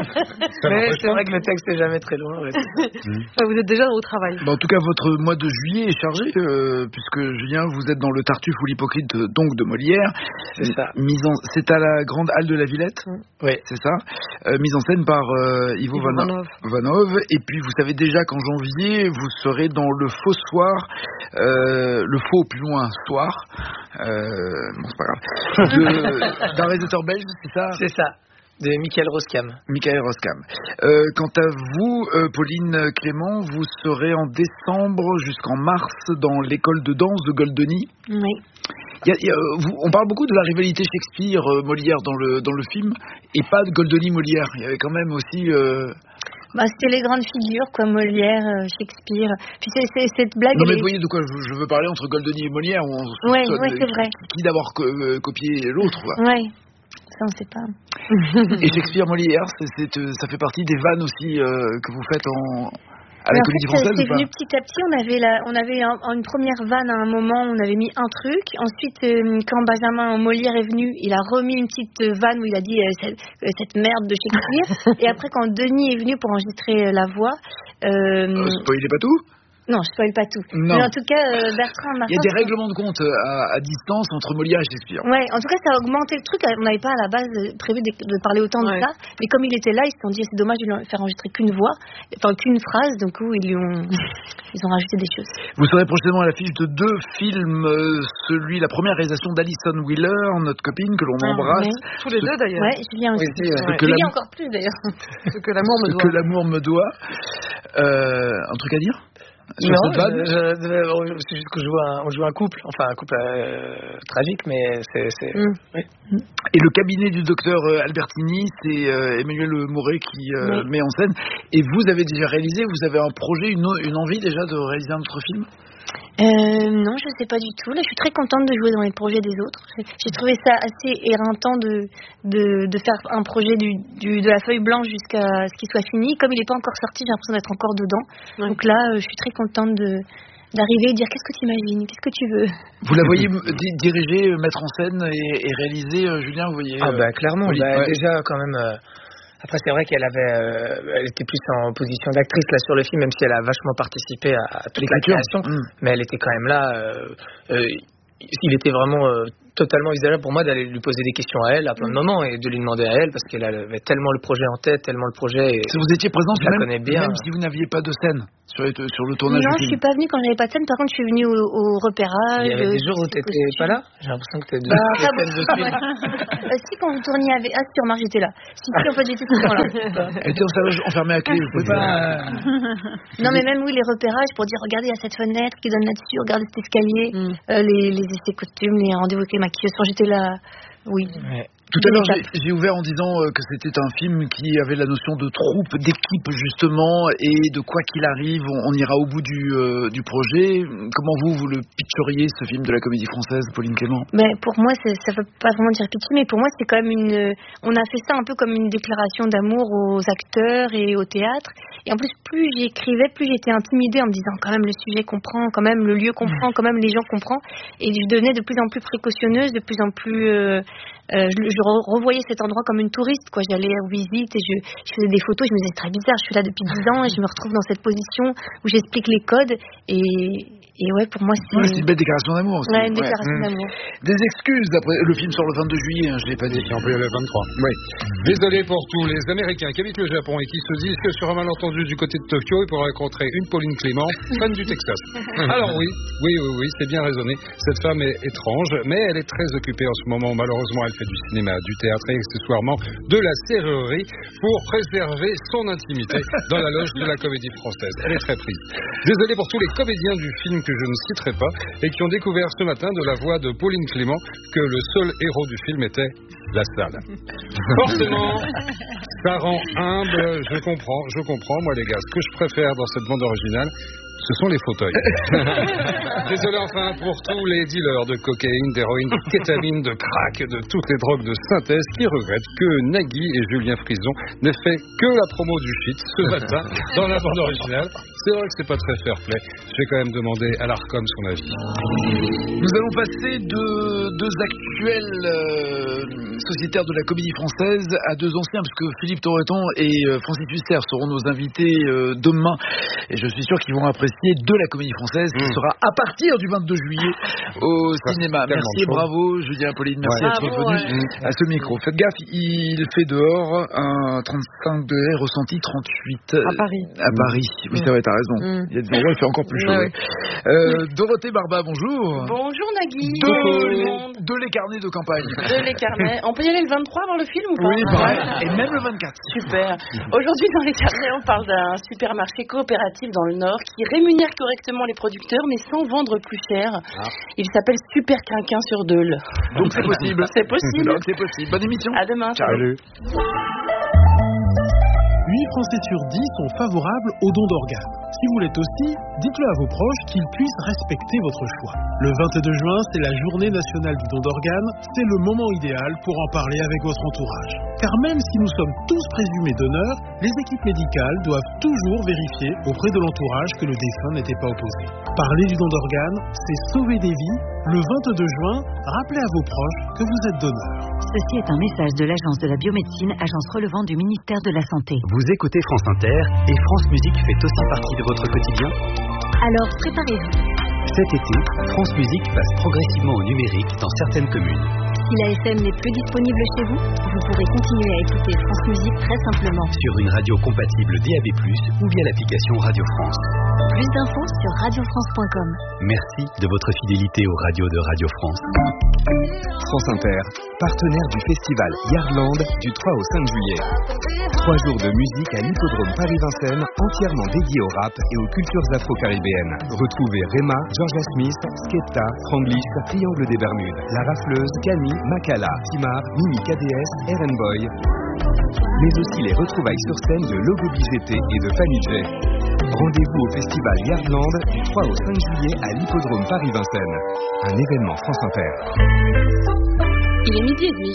Mais c'est vrai que le texte est jamais très loin. ouais. Enfin, vous êtes déjà au travail. Bah, en tout cas, votre mois de juillet est chargé, euh, puisque Julien, vous êtes dans le Tartuffe ou l'Hypocrite, euh, donc de Molière. C'est ça. Mise en... C'est à la Grande Halle de la Villette, Oui. c'est ça. Euh, mise en scène par euh, Ivo, Ivo Vanov. Vanov. Vanov. Et puis, vous savez déjà qu'en janvier, vous serez dans le faux soir, euh, le faux plus loin soir, euh, bon, c'est pas grave, de- d'un réalisateur belge, c'est ça. C'est ça. De Michael Roskam. Michael Roskam. Euh, quant à vous, euh, Pauline Clément, vous serez en décembre jusqu'en mars dans l'école de danse de Goldoni. Oui. Il y a- il y a, euh, vous- on parle beaucoup de la rivalité Shakespeare-Molière dans le, dans le film, et pas de Goldoni-Molière. Il y avait quand même aussi... Euh... Bah, c'était les grandes figures, quoi, Molière, euh, Shakespeare. Puis c'est, c'est, cette blague. Non mais elle vous est- voyez de quoi je, je veux parler entre Goldoni et Molière, où on Ouais, soupçonne, ouais, c'est euh, vrai. Qui, qui d'abord co- euh, copier l'autre, quoi. Ouais, ça on sait pas. Et Shakespeare-Molière, c'est, c'est, euh, ça fait partie des vannes aussi euh, que vous faites en... à la Mais en Comédie fait, Française c'est ou pas? venu petit à petit. On avait, la, on avait un- une première vanne à un moment, on avait mis un truc. Ensuite, euh, quand Benjamin Molière est venu, il a remis une petite euh, vanne où il a dit euh, cette, euh, cette merde de Shakespeare. Et après, quand Denis est venu pour enregistrer euh, la voix. Euh, Euh, spoilez pas tout. non, je spoil pas tout. Non. Mais en tout cas, euh, Bertrand Il y a des règlements de compte à, à distance entre Molière et Shakespeare. Ouais, en tout cas, ça a augmenté le truc. On n'avait pas à la base euh, prévu de, de parler autant de ça. Mais comme il était là, ils se sont dit c'est dommage de lui faire enregistrer qu'une voix, enfin qu'une phrase. Donc, où ils lui ont, ils ont rajouté des choses. Vous serez prochainement à l'affiche de deux films, euh, celui, la première réalisation d'Alison Wheeler, notre copine que l'on Ah, embrasse. ouais. Tous les deux d'ailleurs. Ouais, Julien aussi. Oui, ouais. Ouais. Que Julien l'amour- encore plus d'ailleurs. Ce que l'amour me Ce doit. que l'amour me doit. Euh, un truc à dire sur Non, cette vanne je- je- on- c'est juste qu'on joue un, on joue un couple, enfin un couple euh, tragique, mais c'est. c'est Mm. oui. Et le cabinet du docteur euh, Albertini, c'est euh, Emmanuel Mouret qui euh, Oui. met en scène. Et vous avez déjà réalisé, vous avez un projet, une, o- une envie déjà de réaliser un autre film? Euh, non, je sais pas du tout. Là, je suis très contente de jouer dans les projets des autres. J'ai- J'ai trouvé ça assez éreintant de, de, de faire un projet du, du, de la feuille blanche jusqu'à ce qu'il soit fini. Comme il n'est pas encore sorti, j'ai l'impression d'être encore dedans. Donc là, euh, je suis très contente de d'arriver et dire qu'est-ce que tu imagines, qu'est-ce que tu veux. Vous la voyez m- di- diriger, euh, mettre en scène et, et réaliser, euh, Julien, vous voyez Ah euh, bah clairement. Pauline, Bah, ouais. Déjà quand même. euh, Après c'est vrai qu'elle avait, euh, elle était plus en position d'actrice là sur le film, même si elle a vachement participé à, à toute la L'écriture. création. Mm. Mais elle était quand même là. Euh, euh, il était vraiment euh, totalement envisageable pour moi d'aller lui poser des questions à elle à plein de moments et de lui demander à elle parce qu'elle avait tellement le projet en tête, tellement le projet. Et Si vous étiez présente, je la même, connais bien. même si vous n'aviez pas de scène sur, les- sur le tournage Non, du je film. suis pas venue quand j'avais pas de scène. Par contre, je suis venue au, au repérage. Il y avait des euh, jours où c'est t'étais costume. pas là. J'ai l'impression que t'étais de Bah, de pas scène de beaucoup. film. Euh, si, quand vous tourniez avec. Ah, si, remarque, j'étais là. Si, si, en fait, j'étais tout le temps là. Elle était en- enfermée à clé, je pouvais pas. euh, Non, mais même oui, les repérages pour dire regardez, il y a cette fenêtre qui donne là-dessus, regardez cet escalier, Mm. euh, les, les essais costumes, les rendez-vous avec les maquilleuses. Quand j'étais là, oui. Tout à l'heure, j'ai, j'ai ouvert en disant euh, que c'était un film qui avait la notion de troupe, d'équipe justement, et de quoi qu'il arrive, on, on ira au bout du, euh, du projet. Comment vous, vous le pitcheriez, ce film de la Comédie Française, Pauline Clément? Mais pour moi, c'est- ça ne veut pas vraiment dire pitchy, mais pour moi, c'est quand même une. On a fait ça un peu comme une déclaration d'amour aux acteurs et au théâtre. Et en plus, plus j'écrivais, plus j'étais intimidée en me disant quand même le sujet comprend, quand même le lieu comprend, quand même les gens comprend. Et je devenais de plus en plus précautionneuse, de plus en plus. Euh, euh, je, je re- revoyais cet endroit comme une touriste, quoi. J'allais aux visites et je, je faisais des photos. Je me disais c'est très bizarre. Je suis là depuis dix ans et je me retrouve dans cette position où j'explique les codes. Et, et ouais, pour moi, c'est. Ouais, c'est une belle déclaration d'amour aussi. Ouais, une déclaration Mmh. d'amour. Des excuses, après le film sort le vingt-deux juillet, hein, je l'ai pas dit. On peut y aller le vingt-trois. Oui. Désolé pour tous les Américains qui habitent le Japon et qui se disent que sur un malentendu du côté de Tokyo, ils pourraient rencontrer une Pauline Clément, fan du Texas. Alors oui, oui, oui, oui, c'est bien raisonné. Cette femme est étrange, mais elle est très occupée en ce moment. Malheureusement, elle fait du cinéma, du théâtre et accessoirement de la serrurerie pour préserver son intimité dans la loge de la Comédie Française. Elle est très prise. Désolé pour tous les comédiens du film que je ne citerai pas et qui ont découvert ce matin de la voix de Pauline Clément que le seul héros du film était la salle. Forcément, ça rend humble, je comprends, je comprends, moi les gars. Ce que je préfère dans cette bande originale, ce sont les fauteuils. Désolé enfin pour tous les dealers de cocaïne, d'héroïne, de kétamine, de crack, de toutes les drogues de synthèse qui regrettent que Nagui et Julien Frison n'aient fait que la promo du shit ce matin dans la bande originale. C'est vrai que c'est pas très fair play. Je vais quand même demander à l'Arcom son avis. Nous allons passer de deux actuels euh, sociétaires de la comédie française à deux anciens, parce que Philippe Torreton et euh, Francis Huster seront nos invités euh, demain. Et je suis sûr qu'ils vont apprécier de la comédie française qui mmh. sera à partir du vingt-deux juillet au Ça, cinéma. Merci et bravo, Julien, Pauline, merci d'être ouais. venu ouais. à ce micro. Faites gaffe, il fait dehors un trente-cinq degrés ressenti, trente-huit à Paris. À Paris. Oui, mmh. c'est vrai, t'as raison. Mmh. Il y a des endroits où il fait encore plus chaud. Ouais. Euh, Dorothée Barba, bonjour. Bonjour Nagui. De, de, de les carnets de campagne. De les carnets. On peut y aller le vingt-trois voir le film ou pas? Oui, pareil. Et même le vingt-quatre. Super. Aujourd'hui, dans les carnets, on parle d'un supermarché coopératif dans le Nord qui rémunère correctement les producteurs mais sans vendre plus cher. Ah. Il s'appelle Super Quinquin sur Deule. Donc c'est possible. C'est possible. Donc c'est possible. Bonne émission. À demain. Salut. huit Français sur dix sont favorables au don d'organes. Si vous l'êtes aussi, dites-le à vos proches qu'ils puissent respecter votre choix. Le vingt-deux juin, c'est la journée nationale du don d'organes. C'est le moment idéal pour en parler avec votre entourage. Car même si nous sommes tous présumés donneurs, les équipes médicales doivent toujours vérifier auprès de l'entourage que le défunt n'était pas opposé. Parler du don d'organes, c'est sauver des vies. Le vingt-deux juin, rappelez à vos proches que vous êtes donneur. Ceci est un message de l'Agence de la biomédecine, agence relevant du ministère de la Santé. Vous écoutez France Inter et France Musique fait aussi partie de votre quotidien. Alors préparez-vous. Cet été, France Musique passe progressivement au numérique dans certaines communes. Si la F M n'est plus disponible chez vous, vous pourrez continuer à écouter France Musique très simplement. Sur une radio compatible D A B plus, ou via l'application Radio France. Plus d'infos sur radio france point com. Merci de votre fidélité aux radios de Radio France. France Inter, partenaire du festival Yardland du trois au cinq juillet. Trois jours de musique à l'hippodrome Paris-Vincennes, entièrement dédié au rap et aux cultures afro-caribéennes. Retrouvez Rema, Georgia Smith, Skepta, Franglish, Triangle des Bermudes, La Rafleuse, Camille, Makala, Timar, Mimi K D S, Eren Boy. Mais aussi les retrouvailles sur scène de Logo B G T et de Famille J. Rendez-vous au festival Yardland du trois au cinq juillet à l'hippodrome Paris-Vincennes. Un événement France Inter. Il est midi et demi.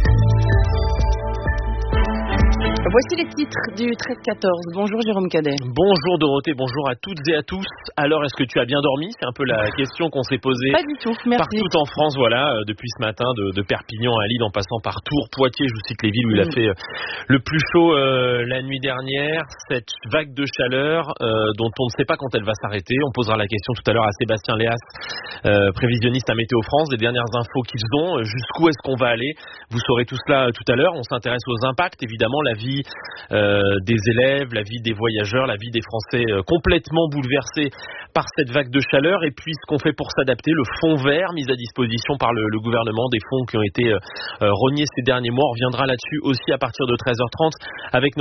Voici les titres du treize quatorze. Bonjour Jérôme Cadet. Bonjour Dorothée, bonjour à toutes et à tous. Alors, est-ce que tu as bien dormi? C'est un peu la question qu'on s'est posée. Pas du tout, merci. Partout en France, voilà, euh, depuis ce matin, de, de Perpignan à Lille, en passant par Tours, Poitiers, je vous cite les villes où mmh. il a fait euh, le plus chaud euh, la nuit dernière. Cette vague de chaleur euh, dont on ne sait pas quand elle va s'arrêter. On posera la question tout à l'heure à Sébastien Léas, euh, prévisionniste à Météo France, des dernières infos qu'ils ont. Jusqu'où est-ce qu'on va aller? Vous saurez tout cela euh, tout à l'heure. On s'intéresse aux impacts, évidemment, la vie Euh, des élèves, la vie des voyageurs, la vie des Français euh, complètement bouleversés par cette vague de chaleur. Et puis ce qu'on fait pour s'adapter, le fonds vert mis à disposition par le, le gouvernement, des fonds qui ont été euh, rognés ces derniers mois. On reviendra là-dessus aussi à partir de treize heures trente avec